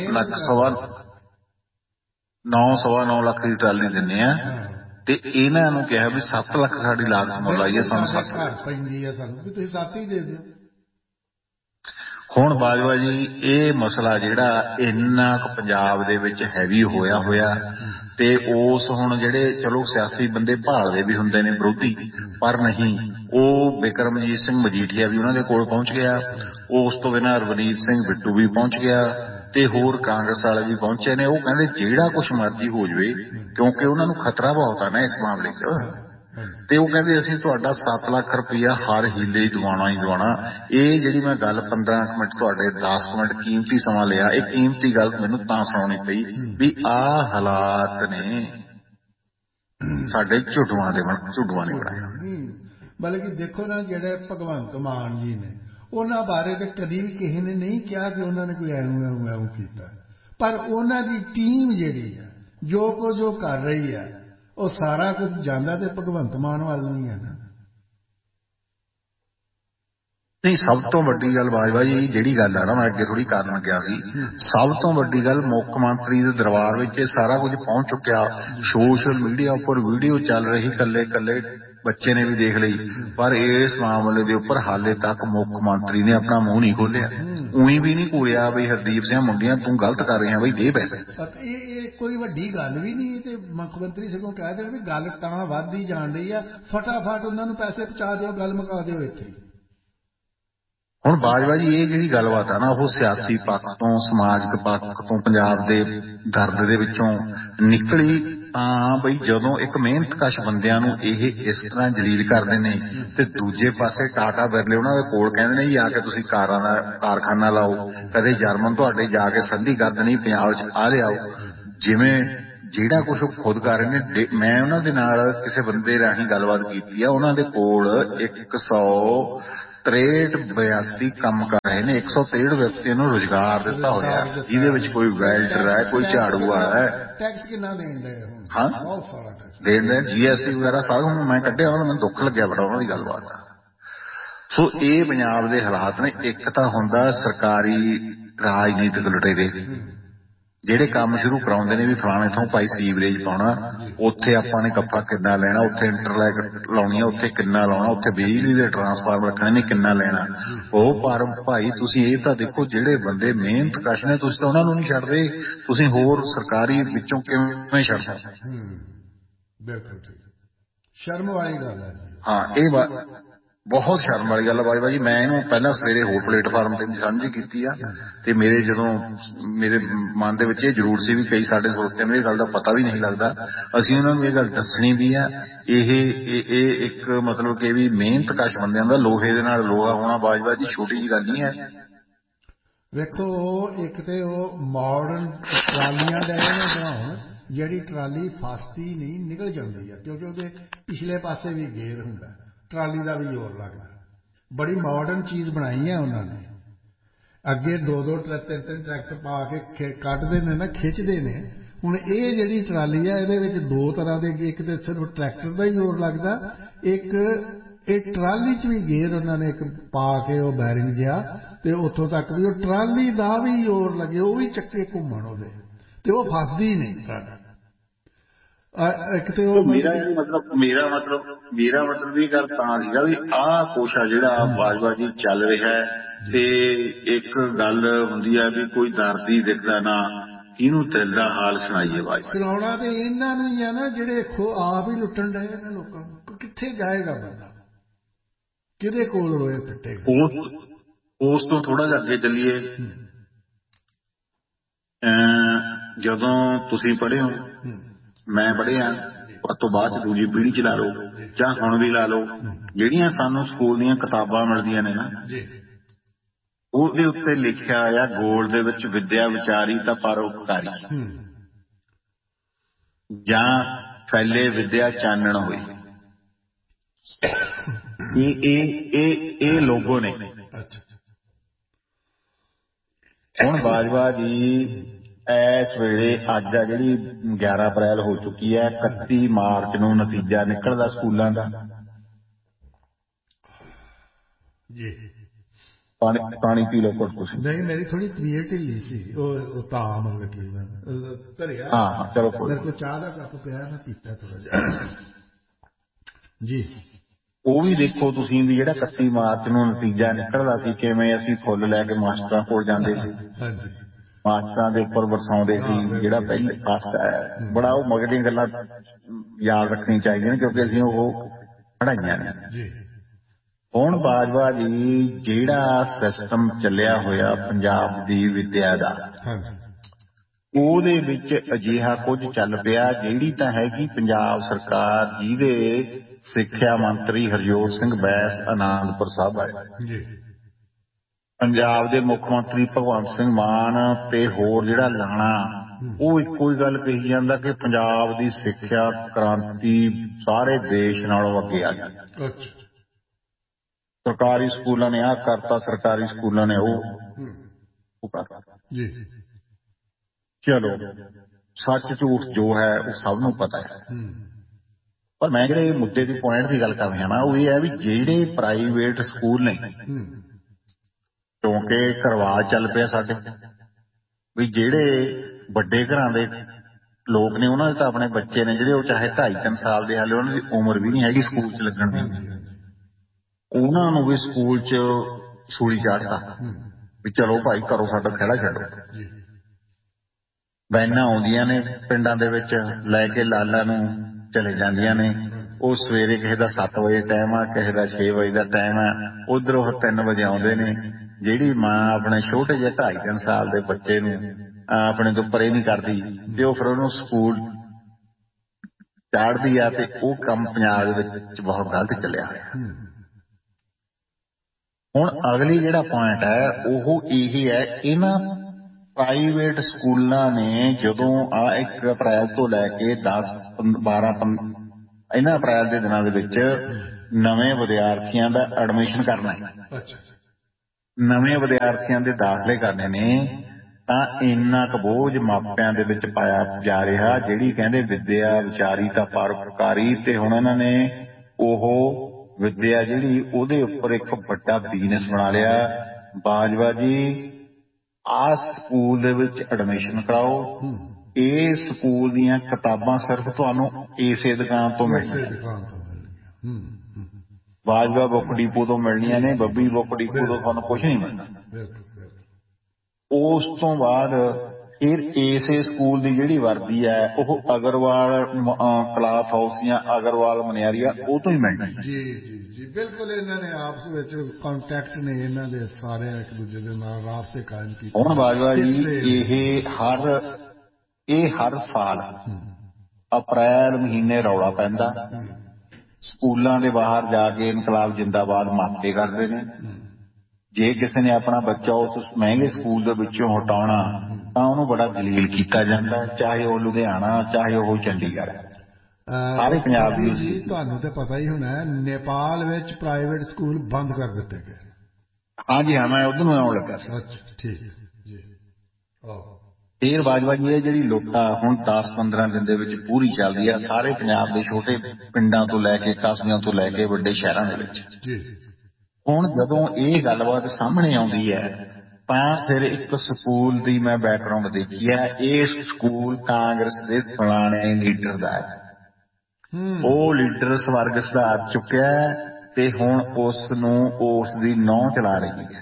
9.9 ਲੱਖ ਦੀ ਟਰਾਲੀ ਦਿੰਦੇ ਆ, ਤੇ ਇਹਨਾਂ ਨੂੰ ਕਿਹਾ ਵੀ 7 ਲੱਖ ਸਾਡੀ ਲਾਗਤ ਮੁੱਲ ਆਈ ਹੈ, ਸਾਨੂੰ 7 ਪੈਂਦੀ ਹੈ, ਸਾਨੂੰ ਵੀ ਤੁਸੀਂ 7 ਹੀ ਦੇ ਦਿਓ। ਹੁਣ ਬਾਜਵਾ ਜੀ ਇਹ ਮਸਲਾ ਜਿਹੜਾ ਇੰਨਾ ਕੁ ਪੰਜਾਬ ਦੇ ਵਿੱਚ ਹੈਵੀ ਹੋਇਆ, ਤੇ ਉਸ ਹੁਣ ਜਿਹੜੇ ਚਲੋ ਸਿਆਸੀ ਬੰਦੇ ਭਾਲਦੇ ਵੀ ਹੁੰਦੇ ਨੇ ਵਿਰੋਧੀ, ਪਰ ਨਹੀਂ, ਉਹ ਬਿਕਰਮਜੀਤ ਸਿੰਘ ਮਜੀਠੀਆ ਵੀ ਉਹਨਾਂ ਦੇ ਕੋਲ ਪਹੁੰਚ ਗਿਆ, ਉਸ ਤੋਂ ਬਿਨਾਂ ਰਵਨੀਤ ਸਿੰਘ ਬਿੱਟੂ ਵੀ ਪਹੁੰਚ ਗਿਆ, ਤੇ ਹੋਰ ਕਾਂਗਰਸ ਵਾਲੇ ਵੀ ਪਹੁੰਚੇ ਨੇ। ਉਹ ਕਹਿੰਦੇ ਜਿਹੜਾ ਕੁਛ ਮਰਜ਼ੀ ਹੋ ਜਾਵੇ, ਕਿਉਂਕਿ ਉਹਨਾਂ ਨੂੰ ਖਤਰਾ ਬਹੁਤ ਆ ਨਾ ਇਸ ਮਾਮਲੇ 'ਚ, ਤੇ ਉਹ ਕਹਿੰਦੇ ਅਸੀਂ ਤੁਹਾਡਾ 7 ਲੱਖ ਰੁਪਇਆ ਹਰ ਹੀਲੇ ਹੀ ਦਵਾਉਣਾ ਹੀ ਦਵਾਉਣਾ। ਇਹ ਜਿਹੜੀ ਮੈਂ ਗੱਲ 15 ਮਿੰਟ ਤੁਹਾਡੇ 10 ਮਿੰਟ ਕੀਮਤੀ ਸਮਾਂ ਲਿਆ, ਇਹ ਕੀਮਤੀ ਗੱਲ ਮੈਨੂੰ ਤਾਂ ਸੁਣਾਉਣੀ ਪਈ ਵੀ ਆਹ ਹਾਲਾਤ ਨੇ ਸਾਡੇ ਝੁੱਡੂਆਂ ਨੇ ਬਣਾਏ। ਬਲਕਿ ਦੇਖੋ ਨਾ, ਜਿਹੜੇ ਭਗਵੰਤ ਮਾਨ ਜੀ ਨੇ, ਉਹਨਾਂ ਬਾਰੇ ਤਾਂ ਕਦੀ ਵੀ ਕਿਸੇ ਨੇ ਨਹੀਂ ਕਿਹਾ ਕਿ ਉਹਨਾਂ ਨੇ ਕੋਈ ਐਉਂ ਕੀਤਾ, ਪਰ ਉਹਨਾਂ ਦੀ ਟੀਮ ਜਿਹੜੀ ਹੈ ਜੋ ਕੁਝ ਉਹ ਕਰ ਰਹੀ ਹੈ, ਉਹ ਸਾਰਾ ਕੁਝ ਜਾਂਦਾ ਤੇ ਭਗਵੰਤ ਮਾਨ ਵੱਲ ਨਹੀਂ ਹੈ ਨਾ। ਨਹੀਂ, ਸਭ ਤੋਂ ਵੱਡੀ ਗੱਲ ਬਾਜਵਾ ਜੀ ਜਿਹੜੀ ਗੱਲ ਆ ਨਾ, ਮੈਂ ਅੱਗੇ ਥੋੜੀ ਕਰਨ ਲੱਗਿਆ ਸੀ, ਸਭ ਤੋਂ ਵੱਡੀ ਗੱਲ ਮੁੱਖ ਮੰਤਰੀ ਦੇ ਦਰਬਾਰ ਵਿੱਚ ਇਹ ਸਾਰਾ ਕੁਝ ਪਹੁੰਚ ਚੁੱਕਿਆ। ਸੋਸ਼ਲ ਮੀਡੀਆ ਉੱਪਰ ਵੀਡੀਓ ਚੱਲ ਰਹੀ, ਕੱਲੇ ਬੱਚੇ ਨੇ ਵੀ ਦੇਖ ਲਈ, ਪਰ ਇਸ ਮਾਮਲੇ ਦੇ ਉੱਪਰ ਹਾਲੇ ਤੱਕ ਮੁੱਖ ਮੰਤਰੀ ਨੇ ਆਪਣਾ ਮੂੰਹ ਨਹੀਂ ਖੋਲਿਆ। ਉਹੀ ਵੀ ਨਹੀਂ ਘੂਰਿਆ ਬਈ ਹਰਦੀਪ ਸਿੰਘ ਮੁੰਡੀਆਂ ਤੂੰ ਗਲਤ ਕਰ ਰਿਹਾ ਬਈ ਦੇ ਪੈਸੇ। ਇਹ ਕੋਈ ਵੱਡੀ ਗੱਲ ਵੀ ਨਹੀਂ, ਤੇ ਮੁੱਖ ਮੰਤਰੀ ਸਗੋਂ ਕਹਿ ਦੇਣ ਵੀ ਗੱਲ ਤਾਂ ਵੱਧਦੀ ਜਾਣ ਰਹੀ ਆ, ਫਟਾਫਟ ਉਹਨਾਂ ਨੂੰ ਪੈਸੇ ਪਹੁੰਚਾ ਦਿਓ, ਗੱਲ ਮੁਕਾ ਦਿਓ ਇੱਥੇ। ਹੁਣ ਬਾਜਵਾ ਜੀ ਇਹ ਜਿਹੜੀ ਗੱਲਬਾਤ ਆ ਨਾ, ਉਹ ਸਿਆਸੀ ਪੱਖ ਤੋਂ, ਸਮਾਜਿਕ ਪੱਖ ਤੋਂ ਪੰਜਾਬ ਦੇ ਦਰਦ ਦੇ ਵਿੱਚੋਂ ਨਿਕਲੀ ਤਾਂ ਬਈ ਜਦੋਂ ਇੱਕ ਮਿਹਨਤਕਸ਼ ਬੰਦਿਆਂ ਨੂੰ ਇਹ ਇਸ ਤਰ੍ਹਾਂ ਜਲੀਲ ਕਰਦੇ ਨੇ ਤੇ ਦੂਜੇ ਪਾਸੇ ਟਾਟਾ ਬਿਰਲੇ ਉਹਨਾਂ ਦੇ ਕੋਲ ਕਹਿੰਦੇ ਨੇ ਜੀ ਆ ਕੇ ਤੁਸੀਂ ਕਾਰਾਂ ਦਾ ਕਾਰਖਾਨਾ ਲਾਓ, ਕਦੇ ਜਰਮਨ ਤੁਹਾਡੇ ਜਾ ਕੇ ਸੰਧੀ ਕਰ ਦੇਣੀ ਪੰਜਾਬ 'ਚ ਆ ਲਿਆਓ, ਜਿਵੇਂ ਜਿਹੜਾ ਕੁਛ ਉਹ ਖੁਦ ਕਰ ਰਹੇ ਨੇ। ਮੈਂ ਉਹਨਾਂ ਦੇ ਨਾਲ ਕਿਸੇ ਬੰਦੇ ਰਾਹੀਂ ਗੱਲਬਾਤ ਕੀਤੀ ਆ, ਉਹਨਾਂ ਦੇ ਕੋਲ 163 ਕੰਮ ਕਰ ਰਹੇ ਨੇ, 163 ਵਿਅਕਤੀਆਂ ਨੂੰ ਰੁਜ਼ਗਾਰ ਦਿੱਤਾ ਹੋਇਆ, ਜਿਹਦੇ ਵਿੱਚ ਕੋਈ ਵੈਲਡਰ ਹੈ, ਕੋਈ ਝਾੜੂ ਵਾਲਾ ਹੈ। ਟੈਕਸ ਕਿੰਨਾ ਦੇਣ ਦੇ? ਹਾਂ ਬਹੁਤ ਸਾਰਾ ਟੈਕਸ ਦੇਣ ਦੇ, GST ਵਗੈਰਾ ਸਾਰਾ ਹੁਣ ਮੈਂ ਕੱਢਿਆ, ਉਹਨਾਂ ਮੈਨੂੰ ਦੁੱਖ ਲੱਗਿਆ ਬੜਾ ਉਹਨਾਂ ਦੀ ਗੱਲਬਾਤ ਦਾ। ਸੋ ਇਹ ਪੰਜਾਬ ਦੇ ਹਾਲਾਤ ਨੇ। ਇੱਕ ਤਾਂ ਹੁੰਦਾ ਸਰਕਾਰੀ ਰਾਜਨੀਤਿਕ ਲੁਟੇਰੇ ਜਿਹੜੇ ਕੰਮ ਸ਼ੁਰੂ ਕਰਾਉਂਦੇ ਨੇ ਵੀ ਫਲਾਣੇ ਥਾਂ ਭਾਈ ਸੀਵਰੇਜ ਪਾਉਣਾ, ਉੱਥੇ ਆਪਾਂ ਨੇ ਕੱਪਾ ਕਿੰਨਾ ਲੈਣਾ, ਉੱਥੇ ਇੰਟਰਲੈਕ ਲਾਉਣੀ ਆ, ਉੱਥੇ ਕਿੰਨਾ ਲਾਉਣਾ, ਉੱਥੇ ਬਿਜਲੀ ਦੇ ਟਰਾਂਸਫਾਰਮਰ ਰੱਖਣੇ ਨੇ ਕਿੰਨਾ ਲੈਣਾ। ਉਹ ਪਰ ਭਾਈ ਤੁਸੀਂ ਇਹ ਤਾਂ ਦੇਖੋ ਜਿਹੜੇ ਬੰਦੇ ਮਿਹਨਤਕਸ਼ ਨੇ ਤੁਸੀਂ ਤਾਂ ਉਹਨਾਂ ਨੂੰ ਨਹੀਂ ਛੱਡਦੇ, ਤੁਸੀਂ ਹੋਰ ਸਰਕਾਰੀ ਵਿੱਚੋਂ ਕਿਵੇਂ ਛੱਡ ਸਕਦੇ? ਬਿਲਕੁਲ ਠੀਕ, ਸ਼ਰਮ ਵਾਲੀ ਗੱਲ ਹੈ। ਹਾਂ ਇਹ ਬਹੁਤ ਸ਼ਰਮ ਵਾਲੀ ਗੱਲ ਆ ਬਾਜਵਾ ਜੀ। ਮੈਂ ਇਹਨੂੰ ਪਹਿਲਾਂ ਸਵੇਰੇ ਹੋਰ ਪਲੇਟਫਾਰਮ ਤੇ ਸਾਂਝੀ ਕੀਤੀ ਆ ਤੇ ਜਦੋਂ ਮੇਰੇ ਮਨ ਦੇ ਵਿੱਚ ਇਹ ਜ਼ਰੂਰ ਸੀ ਵੀ ਕਈ ਸਾਡੇ ਸਰੋਤਿਆਂ ਨੂੰ ਇਹ ਗੱਲ ਦਾ ਪਤਾ ਵੀ ਨਹੀਂ ਲੱਗਦਾ, ਅਸੀਂ ਉਹਨਾਂ ਨੂੰ ਇਹ ਗੱਲ ਦੱਸਣੀ ਵੀ ਆ। ਇਹ ਇੱਕ ਮਤਲਬ ਕਿ ਵੀ ਮਿਹਨਤਕਸ਼ ਬੰਦਿਆਂ ਦਾ ਲੋਹੇ ਦੇ ਨਾਲ ਲੋਹਾ ਹੋਣਾ ਬਾਜਵਾ ਜੀ ਛੋਟੀ ਜਿਹੀ ਗੱਲ ਨਹੀਂ ਹੈ। ਵੇਖੋ ਇੱਕ ਤੇ ਉਹ ਮਾਡਰਨ ਟਰਾਲੀਆਂ ਦੇ ਬਣਾਉਣ, ਜਿਹੜੀ ਟਰਾਲੀ ਫਸਦੀ ਨਹੀਂ, ਨਿਕਲ ਜਾਂਦੀ ਹੈ, ਕਿਉਂਕਿ ਉਹਦੇ ਪਿਛਲੇ ਪਾਸੇ ਵੀ ਗੇਅਰ ਹੁੰਦਾ, ਟਰਾਲੀ ਦਾ ਵੀ ਜ਼ੋਰ ਲੱਗਦਾ। ਬੜੀ ਮਾਡਰਨ ਚੀਜ਼ ਬਣਾਈ ਹੈ ਉਹਨਾਂ ਨੇ। ਅੱਗੇ 2-2 3-3 ਟਰੈਕਟਰ ਪਾ ਕੇ ਕੱਢਦੇ ਨੇ ਨਾ, ਖਿੱਚਦੇ ਨੇ। ਹੁਣ ਇਹ ਜਿਹੜੀ ਟਰਾਲੀ ਹੈ ਇਹਦੇ ਵਿੱਚ 2 ਤਰ੍ਹਾਂ ਦੇ, ਇੱਕ ਤੇ ਸਿਰਫ ਟਰੈਕਟਰ ਦਾ ਹੀ ਜ਼ੋਰ ਲੱਗਦਾ, ਇੱਕ ਇਹ ਟਰਾਲੀ 'ਚ ਵੀ ਗੇਅਰ ਉਹਨਾਂ ਨੇ ਇੱਕ ਪਾ ਕੇ ਉਹ ਬੈਰਿੰਗ ਜਿਹਾ, ਤੇ ਉੱਥੋਂ ਤੱਕ ਵੀ ਉਹ ਟਰਾਲੀ ਦਾ ਵੀ ਜ਼ੋਰ ਲੱਗੇ, ਉਹ ਵੀ ਚੱਕੇ ਘੁੰਮਣ ਉਹਦੇ, ਤੇ ਉਹ ਫਸਦੀ ਨਹੀਂ ਟਰਾਲੀ। ਇੱਕ ਤੇ ਉਹ ਮੇਰਾ ਮਤਲਬ ਇਹ ਗੱਲ ਤਾਂ ਸੀਗਾ ਵੀ ਆਹ ਕੁਛ ਆ ਜਿਹੜਾ ਬਾਜਵਾ ਜੀ ਚੱਲ ਰਿਹਾ ਹੈ। ਤੇ ਇੱਕ ਗੱਲ ਹੁੰਦੀ ਆ ਵੀ ਕੋਈ ਦਰਦੀ ਦਿਖਦਾ ਨਾ, ਇਹਨੂੰ ਦਿਲ ਦਾ ਹਾਲ ਸੁਣਾਈਏ ਬਾਜਵਾ। ਸੁਣਾਉਣਾ ਤੇ ਇਹਨਾਂ ਨੂੰ ਹੀ ਆ ਨਾ, ਜਿਹੜੇ ਆਪ ਹੀ ਲੁੱਟਣ ਡਏ ਨੇ ਲੋਕਾਂ ਨੂੰ। ਕਿੱਥੇ ਜਾਏਗਾ ਬੰਦਾ, ਕਿਹਦੇ ਕੋਲ ਰੋਏ ਪਿੱਟੇਗਾ? ਉਸ ਤੋਂ ਥੋੜਾ ਜਿਹਾ ਅੱਗੇ ਚੱਲੀਏ। ਜਦੋਂ ਤੁਸੀਂ ਪੜ੍ਹੇ ਹੋ, ਮੈਂ ਪੜ੍ਹਿਆ, ਉਸ ਤੋਂ ਬਾਅਦ ਚ ਦੂਜੀ ਪੀੜ੍ਹੀ ਚ ਲਾ ਲਓ ਜਾਂ ਹੁਣ ਵੀ ਲਾ ਲਓ, ਜਿਹੜੀਆਂ ਸਾਨੂੰ ਸਕੂਲ ਦੀਆਂ ਕਿਤਾਬਾਂ ਮਿਲਦੀਆਂ ਨੇ ਨਾ, ਉਹਦੇ ਉੱਤੇ ਲਿਖਿਆ ਆ ਗੋਲ ਦੇ ਵਿੱਚ ਵਿਦਿਆ ਵਿਚਾਰੀ ਤਾਂ ਪਰਉਪਕਾਰੀ, ਜਾਂ ਫੈਲੇ ਵਿਦਿਆ ਚਾਨਣ ਹੋਈ। ਇਹ ਲੋਗੋ ਨੇ। ਹੁਣ ਬਾਜਵਾ ਜੀ ਇਸ ਵੇਲੇ ਅੱਜ ਆ ਜਿਹੜੀ 11 ਅਪ੍ਰੈਲ ਹੋ ਚੁੱਕੀ ਹੈ, 31 ਮਾਰਚ ਨੂੰ ਨਤੀਜਾ ਨਿਕਲਦਾ ਸਕੂਲਾਂ ਦਾ। ਜੀ ਪਾਣੀ ਪੀ ਲਓ ਕੁਝ ਤੁਸੀਂ। ਨਹੀਂ, ਮੇਰੀ ਥੋੜੀ ਤਬੀਅਤ ਢਿੱਲੀ ਸੀ, ਉਹ ਤਾਂ ਮਤਲਬ ਕਿ ਧਰਿਆ। ਹਾਂ ਚਲੋ ਮੇਰੇ ਕੋਲ ਚਾਹ ਦਾ ਕੱਪ ਪਿਆ, ਮੈਂ ਪੀਤਾ ਥੋੜਾ ਜਿਹਾ ਜੀ। ਉਹ ਵੀ ਦੇਖੋ ਤੁਸੀਂ ਵੀ ਜਿਹੜਾ 31 ਮਾਰਚ ਨੂੰ ਨਤੀਜਾ ਨਿਕਲਦਾ ਸੀ, ਕਿਵੇਂ ਅਸੀਂ ਫੁੱਲ ਲੈ ਕੇ ਮਾਸਟਰਾਂ ਕੋਲ ਜਾਂਦੇ ਸੀ, ਮਾਸਟਰਾਂ ਦੇ ਉੱਪਰ ਵਰਸਾਉਂਦੇ ਸੀ ਜਿਹੜਾ ਪਹਿਲੇ ਫਸਟ ਆਇਆ। ਬੜਾ ਉਹ ਮਗਰ ਦੀਆਂ ਗੱਲਾਂ ਯਾਦ ਰੱਖਣੀਆਂ ਚਾਹੀਦੀਆਂ ਨੇ, ਕਿਉਂਕਿ ਅਸੀਂ ਉਹ ਪੜ੍ਹਾਈਆਂ ਨੇ। ਹੁਣ ਬਾਜਵਾ ਜੀ ਜਿਹੜਾ ਸਿਸਟਮ ਚੱਲਿਆ ਹੋਇਆ ਪੰਜਾਬ ਦੀ ਵਿੱਦਿਆ ਦਾ, ਉਹਦੇ ਵਿੱਚ ਅਜਿਹਾ ਕੁਝ ਚੱਲ ਪਿਆ ਜਿਹੜੀ ਤਾਂ ਹੈਗੀ ਪੰਜਾਬ ਸਰਕਾਰ, ਜਿਹਦੇ ਸਿੱਖਿਆ ਮੰਤਰੀ ਹਰਜੋਤ ਸਿੰਘ ਬੈਂਸ ਆਨੰਦਪੁਰ ਸਾਹਿਬ ਆਏ, ਪੰਜਾਬ ਦੇ ਮੁੱਖ ਮੰਤਰੀ ਭਗਵੰਤ ਸਿੰਘ ਮਾਨ ਤੇ ਹੋਰ ਜਿਹੜਾ ਲਾਣਾ, ਉਹ ਇੱਕੋ ਹੀ ਗੱਲ ਕਹੀ ਜਾਂਦਾ ਕਿ ਪੰਜਾਬ ਦੀ ਸਿੱਖਿਆ ਕ੍ਰਾਂਤੀ ਸਾਰੇ ਦੇਸ਼ ਨਾਲੋਂ ਅੱਗੇ ਆ ਗਈ। ਸਰਕਾਰੀ ਸਕੂਲਾਂ ਨੇ ਆਹ ਕਰਤਾ, ਸਰਕਾਰੀ ਸਕੂਲਾਂ ਨੇ ਉਹ ਕਰਤਾ ਜੀ। ਚਲੋ ਸੱਚ ਝੂਠ ਜੋ ਹੈ ਉਹ ਸਭ ਨੂੰ ਪਤਾ ਹੈ, ਪਰ ਮੈਂ ਜਿਹੜੇ ਮੁੱਦੇ ਦੀ ਪੁਆਇੰਟ ਦੀ ਗੱਲ ਕਰ ਰਿਹਾ ਨਾ, ਉਹ ਇਹ ਹੈ ਵੀ ਜਿਹੜੇ ਪ੍ਰਾਈਵੇਟ ਸਕੂਲ ਨੇ, ਕਿਉਂਕਿ ਰਿਵਾਜ ਚੱਲ ਪਿਆ ਸਾਡੇ ਵੀ ਜਿਹੜੇ ਵੱਡੇ ਘਰਾਂ ਦੇ ਲੋਕ ਨੇ ਉਹਨਾਂ ਦੇ ਤਾਂ ਆਪਣੇ ਬੱਚੇ ਨੇ ਜਿਹੜੇ ਉਹ ਚਾਹੇ 2.5-3 ਸਾਲ ਦੇ, ਹਾਲੇ ਉਹਨਾਂ ਦੀ ਉਮਰ ਵੀ ਨਹੀਂ ਹੈਗੀ ਸਕੂਲ 'ਚ ਲੱਗਣ ਦੀ, ਉਹਨਾਂ ਨੂੰ ਵੀ ਸਕੂਲ 'ਚ ਸੂਲੀ ਚਾੜਤਾ ਵੀ ਚਲੋ ਭਾਈ ਕਰੋ ਸਾਡਾ ਖਹਿੜਾ ਛੱਡੋ। ਵੈਨਾਂ ਆਉਂਦੀਆਂ ਨੇ ਪਿੰਡਾਂ ਦੇ ਵਿੱਚ ਲੈ ਕੇ ਲਾਲਾ ਨੂੰ ਚਲੇ ਜਾਂਦੀਆਂ ਨੇ, ਉਹ ਸਵੇਰੇ ਕਿਸੇ ਦਾ 7 ਵਜੇ ਟਾਈਮ ਆ, ਕਿਸੇ ਦਾ 6 ਵਜੇ ਦਾ ਟਾਈਮ ਆ, ਉੱਧਰ ਉਹ 3 ਵਜੇ ਆਉਂਦੇ ਨੇ। ਜਿਹੜੀ ਮਾਂ ਆਪਣੇ ਛੋਟੇ ਜਿਹੇ 2.5-3 ਸਾਲ ਦੇ ਬੱਚੇ ਨੂੰ ਆਪਣੇ ਤੋਂ ਪਰੇ ਨਹੀਂ ਕਰਦੀ, ਤੇ ਉਹ ਫਿਰ ਉਹਨੂੰ ਸਕੂਲ ਚਾੜਦੀ ਆ ਤੇ ਉਹ ਕੰਮ ਪੰਜਾਬ ਦੇ ਵਿੱਚ ਬਹੁਤ ਗਲਤ ਚੱਲਿਆ ਹੋਇਆ। ਹੁਣ ਅਗਲੀ ਜਿਹੜਾ ਪੁਆਇੰਟ ਹੈ ਉਹ ਇਹ ਹੈ, ਇਹਨਾਂ ਪ੍ਰਾਈਵੇਟ ਸਕੂਲਾਂ ਨੇ ਜਦੋਂ 1 ਅਪ੍ਰੈਲ ਤੋਂ ਲੈ ਕੇ 10 12 ਇਹਨਾਂ ਅਪ੍ਰੈਲ ਦੇ ਦਿਨਾਂ ਦੇ ਵਿੱਚ ਨਵੇਂ ਵਿਦਿਆਰਥੀਆਂ ਦਾ ਐਡਮਿਸ਼ਨ ਕਰਨਾ ਹੈ, ਨਵੇਂ ਵਿਦਿਆਰਥੀਆਂ ਦੇ ਦਾਖਲੇ ਕਰਨੇ ਨੇ, ਤਾਂ ਇੰਨਾ ਕੁ ਬੋਝ ਮਾਪਿਆਂ ਦੇ ਵਿੱਚ ਪਾਇਆ ਜਾ ਰਿਹਾ, ਜਿਹੜੀ ਕਹਿੰਦੇ ਵਿੱਦਿਆ ਵਿਚਾਰੀ ਤਾਂ ਪਰਉਪਕਾਰੀ, ਤੇ ਹੁਣ ਇਹਨਾਂ ਨੇ ਉਹ ਵਿੱਦਿਆ ਜਿਹੜੀ ਉਹਦੇ ਉੱਪਰ ਇੱਕ ਵੱਡਾ ਬਿਜ਼ਨਸ ਬਣਾ ਲਿਆ। ਬਾਜਵਾ ਜੀ ਆਹ ਸਕੂਲ ਦੇ ਵਿੱਚ ਐਡਮਿਸ਼ਨ ਕਰਾਓ, ਇਹ ਸਕੂਲ ਦੀਆਂ ਕਿਤਾਬਾਂ ਸਿਰਫ ਤੁਹਾਨੂੰ ਇਸੇ ਦੁਕਾਨ ਤੋਂ ਮਿਲਣੀਆਂ, ਬਾਜਵਾ ਬੁੱਕ ਡਿਪੂ ਤੋਂ ਮਿਲਣੀਆਂ ਨੇ, ਬੱਬੀ ਬੁੱਕ ਡਿਪੂ ਤੋਂ ਤੁਹਾਨੂੰ ਕੁਛ ਨਹੀਂ ਮਿਲਣਾ। ਉਸ ਤੋਂ ਬਾਅਦ ਫਿਰ ਇਸੇ ਸਕੂਲ ਦੀ ਜਿਹੜੀ ਵਰਦੀ ਹੈ ਉਹ ਅਗਰਵਾਲ ਕਲਾਥ ਹਾਊਸ ਜਾਂ ਅਗਰਵਾਲ ਮਨਿਆਰੀਆ ਉਹ ਤੋਂ ਹੀ ਮਿਲਣੀ। ਜੀ ਜੀ ਜੀ ਬਿਲਕੁਲ, ਇਹਨਾਂ ਨੇ ਆਪਸ ਵਿੱਚ ਕੰਟੈਕਟ ਨੇ ਇਹਨਾਂ ਦੇ ਸਾਰੇ ਇੱਕ ਦੂਜੇ ਦੇ ਨਾਲ ਰਾਬਤੇ ਕਾਇਮ ਕੀਤੇ। ਹੁਣ ਬਾਜਵਾ ਜੀ ਇਹ ਹਰ ਸਾਲ ਅਪ੍ਰੈਲ ਮਹੀਨੇ ਰੌਲਾ ਪੈਂਦਾ, ਸਕੂਲਾਂ ਦੇ ਬਾਹਰ ਜਾ ਕੇ ਇਨਕਲਾਬ ਜਿੰਦਾਬਾਦ ਮਾਪੇ ਕਰਦੇ ਨੇ। ਜੇ ਕਿਸੇ ਨੇ ਆਪਣਾ ਬੱਚਾ ਉਸ ਮਹਿੰਗੇ ਸਕੂਲ ਦੇ ਵਿੱਚੋਂ ਹਟਾਉਣਾ ਤਾਂ ਉਹਨੂੰ ਬੜਾ ਦਲੀਲ ਕੀਤਾ ਜਾਂਦਾ, ਚਾਹੇ ਉਹ ਲੁਧਿਆਣਾ ਚਾਹੇ ਉਹ ਚੰਡੀਗੜ੍ਹ, ਸਾਰੇ ਪੰਜਾਬ ਦੀ। ਜੀ ਤੁਹਾਨੂੰ ਤਾਂ ਪਤਾ ਹੀ ਹੋਣਾ, ਨੇਪਾਲ ਵਿੱਚ ਪ੍ਰਾਈਵੇਟ ਸਕੂਲ ਬੰਦ ਕਰ ਦਿੱਤੇ ਗਏ। ਹਾਂਜੀ ਹਾਂ, ਮੈਂ ਉਧਰ ਨੂੰ ਆਉਣ ਲੱਗਾ ਸੀ। ਅੱਛਾ ਠੀਕ ਜੀ। ਫੇਰ ਬਾਜਵਾ ਜੀ ਇਹ ਜਿਹੜੀ ਲੁੱਟਾ ਹੁਣ 10-15 ਦਿਨ ਦੇ ਵਿੱਚ ਪੂਰੀ ਚੱਲਦੀ ਆ ਸਾਰੇ ਪੰਜਾਬ ਦੇ ਛੋਟੇ ਪਿੰਡਾਂ ਤੋਂ ਲੈ ਕੇ ਕਸਬਿਆਂ ਤੋਂ ਲੈ ਕੇ ਵੱਡੇ ਸ਼ਹਿਰਾਂ ਦੇ ਵਿੱਚ। ਹੁਣ ਜਦੋਂ ਇਹ ਗੱਲਬਾਤ ਸਾਹਮਣੇ ਆਉਂਦੀ ਹੈ ਤਾਂ ਫਿਰ ਇੱਕ ਸਕੂਲ ਦੀ ਮੈਂ ਬੈਕਗਰਾਉਂਡ ਦੇਖੀ ਹੈ। ਇਹ ਸਕੂਲ ਕਾਂਗਰਸ ਦੇ ਫਲਾਣੇ ਲੀਡਰ ਦਾ ਹੈ, ਉਹ ਲੀਡਰ ਸਵਰਗ ਸਿਧਾਰ ਚੁੱਕਿਆ ਤੇ ਹੁਣ ਉਸ ਨੂੰ ਉਸ ਦੀ ਨਹੁੰ ਚਲਾ ਰਹੀ ਹੈ।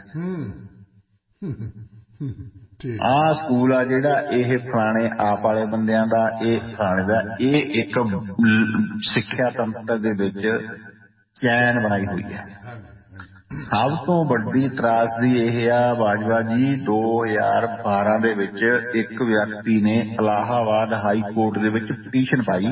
ਆਹ ਸਕੂਲ ਆ ਜਿਹੜਾ ਇਹ ਫਲਾਣੇ ਆਪ ਵਾਲੇ ਬੰਦਿਆਂ ਦਾ, ਇਹ ਫਲਾਣੇ ਦਾ, ਇਹ ਇੱਕ ਸਿੱਖਿਆ ਤੰਤਰ ਦੇ ਵਿੱਚ ਚੈਨ ਬਣਾਈ ਹੋਈ ਹੈ। ਸਭ ਤੋਂ ਵੱਡੀ ਤਰਾਸਦੀ ਇਹ ਆ ਬਾਜਵਾ ਜੀ, 2012 ਦੇ ਵਿੱਚ ਇੱਕ ਵਿਅਕਤੀ ਨੇ ਇਲਾਹਾਬਾਦ ਹਾਈ ਕੋਰਟ ਦੇ ਵਿੱਚ ਪਟੀਸ਼ਨ ਪਾਈ,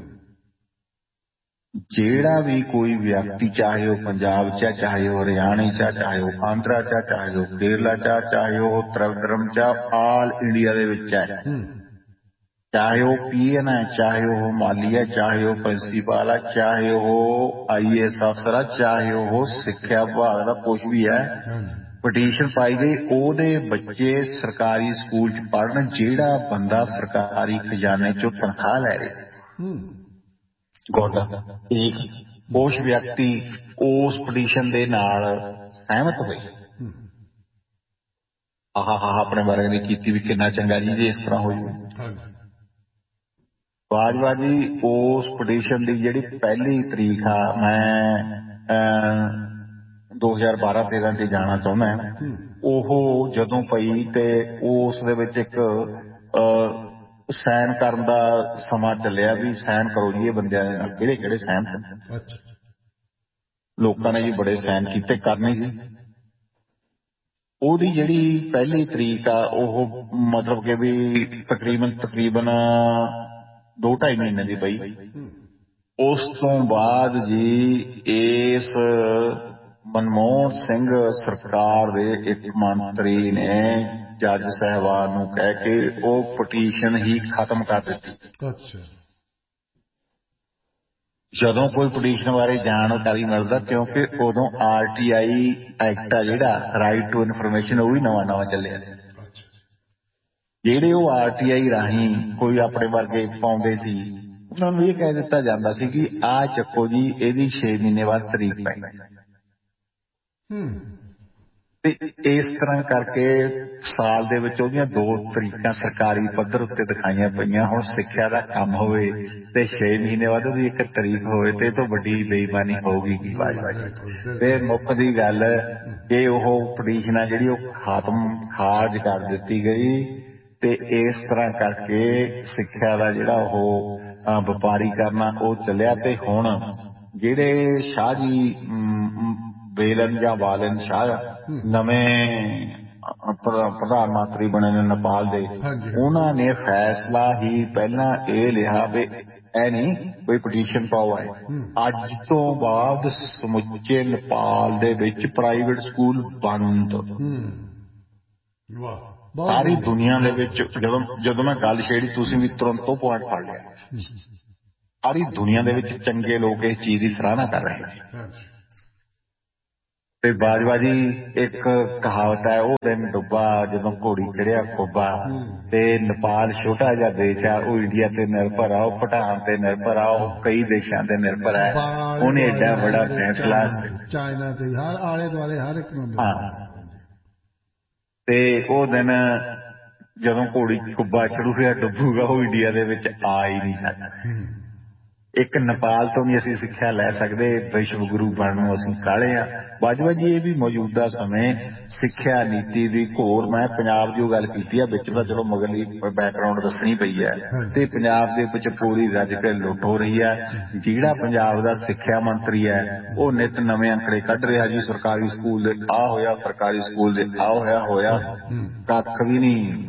ਜਿਹੜਾ ਵੀ ਕੋਈ ਵਿਅਕਤੀ, ਚਾਹੇ ਉਹ ਪੰਜਾਬ 'ਚ, ਚਾਹੇ ਉਹ ਹਰਿਆਣੇ 'ਚ, ਚਾਹੇ ਉਹ ਆਂਧਰਾ 'ਚ, ਚਾਹੇ ਉਹ ਕੇਰਲਾ 'ਚ, ਚਾਹੇ ਉਹ ਤ੍ਰਿਵਿੰਦਰਮ 'ਚ, ਆਲ ਇੰਡੀਆ ਦੇ ਵਿੱਚ ਹੈ, ਚਾਹੇ ਉਹ PN ਹੈ, ਚਾਹੇ ਉਹ ਮਾਲੀ ਹੈ, ਚਾਹੇ ਉਹ ਪ੍ਰਿੰਸੀਪਲ ਹੈ, ਚਾਹੇ ਉਹ IAS ਅਫਸਰ ਹੈ, ਚਾਹੇ ਉਹ ਸਿੱਖਿਆ ਵਿਭਾਗ ਦਾ ਕੁਛ ਵੀ ਹੈ, ਪਟੀਸ਼ਨ ਪਾਈ ਗਈ ਉਹਦੇ ਬੱਚੇ ਸਰਕਾਰੀ ਸਕੂਲ 'ਚ ਪੜ੍ਹਨ, ਜਿਹੜਾ ਬੰਦਾ ਸਰਕਾਰੀ ਖਜ਼ਾਨੇ 'ਚੋਂ ਤਨਖਾਹ ਲੈ ਰਿਹਾ। ਉਸ ਵਿਅਕਤੀ ਉਸ ਪਟੀਸ਼ਨ ਦੇ ਨਾਲ ਸਹਿਮਤ ਹੋਏ। ਆਪਣੇ ਬਾਰੇ ਨੇ ਕੀਤੀ ਵੀ ਕਿੰਨਾ ਚੰਗਾ ਜੀ ਜੇ ਇਸ ਤਰ੍ਹਾਂ ਹੋ ਜਾਵੇ। ਬਾਜਵਾ ਜੀ ਉਸ ਪਟੀਸ਼ਨ ਦੀ ਜਿਹੜੀ ਪਹਿਲੀ ਤਰੀਕ ਆ, ਮੈਂ 2012-13 'ਚ ਜਾਣਾ ਚਾਹੁੰਦਾ, ਉਹ ਜਦੋਂ ਪਈ ਤੇ ਉਸ ਦੇ ਵਿੱਚ ਇੱਕ ਸਾਈਨ ਕਰਨ ਦਾ ਸਮਾਂ ਚੱਲਿਆ ਵੀ ਸਾਈਨ ਕਰੋ ਜੀ ਇਹ ਬੰਦਿਆਂ ਦੇ ਨਾਲ, ਕਿਹੜੇ ਕਿਹੜੇ ਸਹਿਮਤ। ਲੋਕਾਂ ਨੇ ਜੀ ਬੜੇ ਸਾਈਨ ਕੀਤੇ, ਕਰਨੀ ਸੀ। ਉਹਦੀ ਜਿਹੜੀ ਪਹਿਲੀ ਤਰੀਕ ਆ ਉਹ ਮਤਲਬ ਕਿ ਵੀ ਤਕਰੀਬਨ 2-2.5 ਮਹੀਨੇ ਦੀ ਪਈ। ਉਸ ਤੋਂ ਬਾਅਦ ਜੀ ਇਸ ਮਨਮੋਹਨ ਸਿੰਘ ਸਰਕਾਰ ਦੇ ਇੱਕ ਮੰਤਰੀ ਨੇ ਜੱਜ ਸਾਹਿਬਾਨ ਨੂੰ ਕਹਿ ਕੇ ਉਹ ਪਟੀਸ਼ਨ ਹੀ ਖਤਮ ਕਰ ਦਿੱਤੀ। ਜਦੋਂ ਕੋਈ ਪਟੀਸ਼ਨ ਬਾਰੇ ਜਾਣਕਾਰੀ ਮਿਲਦਾ, ਕਿਉਂਕਿ ਉਦੋਂ RTI ਐਕਟ ਆ ਜਿਹੜਾ ਰਾਈਟ ਟੂ ਇਨਫੋਰਮੇਸ਼ਨ, ਉਹ ਵੀ ਨਵਾਂ ਚੱਲਿਆ ਸੀ। ਜਿਹੜੇ ਉਹ RTI ਰਾਹੀਂ ਕੋਈ ਆਪਣੇ ਵਰਗੇ ਪਾਉਂਦੇ ਸੀ, ਉਹਨਾਂ ਨੂੰ ਇਹ ਕਹਿ ਦਿੱਤਾ ਜਾਂਦਾ ਸੀ ਕਿ ਆਹ ਚੱਕੋ ਜੀ ਇਹਦੀ 6 ਮਹੀਨੇ ਬਾਅਦ ਤਰੀਕ ਪੈਣੀ। ਤੇ ਇਸ ਤਰ੍ਹਾਂ ਕਰਕੇ ਸਾਲ ਦੇ ਵਿੱਚ ਉਹਦੀਆਂ 2 ਤਰੀਕਾਂ ਸਰਕਾਰੀ ਪੱਧਰ ਉੱਤੇ ਦਿਖਾਈਆਂ ਪਈਆਂ। ਹੁਣ ਸਿੱਖਿਆ ਦਾ ਕੰਮ ਹੋਵੇ ਤੇ 6 ਮਹੀਨੇ ਬਾਅਦ ਉਹਦੀ 1 ਤਰੀਕ ਹੋਵੇ ਤੇ ਇਹ ਤੋਂ ਵੱਡੀ ਬੇਈਮਾਨੀ ਹੋਊਗੀ ਕੀ ਬਾਜਵਾ ਜੀ। ਤੇ ਮੁੱਖ ਦੀ ਗੱਲ ਕਿ ਉਹ ਪਟੀਸ਼ਨ ਆ ਜਿਹੜੀ ਉਹ ਖਾਰਜ ਕਰ ਦਿੱਤੀ ਗਈ ਤੇ ਇਸ ਤਰ੍ਹਾਂ ਕਰਕੇ ਸਿੱਖਿਆ ਦਾ ਜਿਹੜਾ ਉਹ ਵਪਾਰੀ ਕਰਨਾ ਉਹ ਚੱਲਿਆ। ਤੇ ਹੁਣ ਜਿਹੜੇ ਸ਼ਾਹ ਜੀ ਬੇਲਨ ਜਾਂ ਬਾਲਨ ਸ਼ਾਹ ਨਵੇਂ ਪ੍ਰਧਾਨ ਮੰਤਰੀ ਬਣੇ ਨੇ ਨੇਪਾਲ ਦੇ, ਉਹਨਾਂ ਨੇ ਫੈਸਲਾ ਹੀ ਪਹਿਲਾਂ ਇਹ ਲਿਆ ਵੀ ਇਹ ਨਹੀਂ ਕੋਈ ਪਟੀਸ਼ਨ ਪਾਓ ਹੈ। ਅੱਜ ਤੋਂ ਬਾਅਦ ਸਮੁੱਚੇ ਨੇਪਾਲ ਦੇ ਵਿੱਚ ਪ੍ਰਾਈਵੇਟ ਸਕੂਲ ਬੰਦ। ਸਾਰੀ ਦੁਨੀਆ ਦੇ ਵਿੱਚ ਜਦੋਂ ਮੈਂ ਗੱਲ ਛੇੜੀ ਤੁਸੀਂ ਵੀ ਤੁਰੰਤ ਉਹ ਪੁਆਇੰਟ ਫੜ ਲਿਆ। ਸਾਰੀ ਦੁਨੀਆ ਦੇ ਵਿੱਚ ਚੰਗੇ ਲੋਕ ਇਸ ਚੀਜ਼ ਦੀ ਸਰਾਹਨਾ ਕਰ ਰਹੇ ਨੇ। ਤੇ ਬਾਜਵਾ ਜੀ ਇੱਕ ਕਹਾਵਤ ਹੈ, ਉਹ ਦਿਨ ਡੁੱਬਾ ਜਦੋਂ ਘੋੜੀ ਚੜਿਆ ਖੋਬਾ। ਤੇ ਨੇਪਾਲ ਛੋਟਾ ਜਿਹਾ ਦੇਸ਼ ਆ, ਉਹ ਇੰਡੀਆ ਤੇ ਨਿਰਭਰ ਆ, ਉਹ ਭੂਟਾਨ ਤੇ ਨਿਰਭਰ ਆ, ਉਹ ਕਈ ਦੇਸ਼ਾਂ ਤੇ ਨਿਰਭਰ ਹੈ। ਉਹਨੇ ਏਡਾ ਬੜਾ ਫੈਸਲਾ ਚਾਈਨਾ ਤੇ ਹਰ ਆਲੇ ਦੁਆਲੇ ਹਰ ਇੱਕ ਨੂੰ। ਤੇ ਉਹ ਦਿਨ ਜਦੋਂ ਘੋੜੀ ਕੁੱਬਾ ਚੜੂਗਾ ਡੁੱਬੂਗਾ, ਉਹ ਇੰਡੀਆ ਦੇ ਵਿੱਚ ਆ ਹੀ ਨਹੀਂ ਸਕਦਾ। ਇੱਕ ਨੇਪਾਲ ਤੋਂ ਨਹੀਂ ਅਸੀਂ ਸਿੱਖਿਆ ਲੈ ਸਕਦੇ, ਵਿਸ਼ਵ ਗੁਰੂ ਬਣਨ ਨੂੰ ਅਸੀਂ ਕਾਹਲੇ ਆ। ਬਾਜਵਾ ਜੀ ਇਹ ਵੀ ਮੌਜੂਦਾ ਸਮੇਂ ਸਿੱਖਿਆ ਨੀਤੀ ਦੀ ਘੋਰ, ਮੈਂ ਪੰਜਾਬ ਦੀ ਉਹ ਗੱਲ ਕੀਤੀ ਆ ਵਿੱਚ ਤਾਂ ਚਲੋ ਮਗਰਲੀ ਬੈਕਗਰਾਊਂਡ ਦੱਸਣੀ ਪਈ ਹੈ। ਤੇ ਪੰਜਾਬ ਦੇ ਵਿੱਚ ਪੂਰੀ ਰੱਜ ਕੇ ਲੁੱਟ ਹੋ ਰਹੀ ਹੈ। ਜਿਹੜਾ ਪੰਜਾਬ ਦਾ ਸਿੱਖਿਆ ਮੰਤਰੀ ਹੈ ਉਹ ਨਿੱਤ ਨਵੇਂ ਅੰਕੜੇ ਕੱਢ ਰਿਹਾ ਜੀ, ਸਰਕਾਰੀ ਸਕੂਲ ਦੇ ਆ ਹੋਇਆ, ਸਰਕਾਰੀ ਸਕੂਲ ਦੇ ਆ ਹੋਇਆ ਕੱਖ ਵੀ ਨਹੀਂ।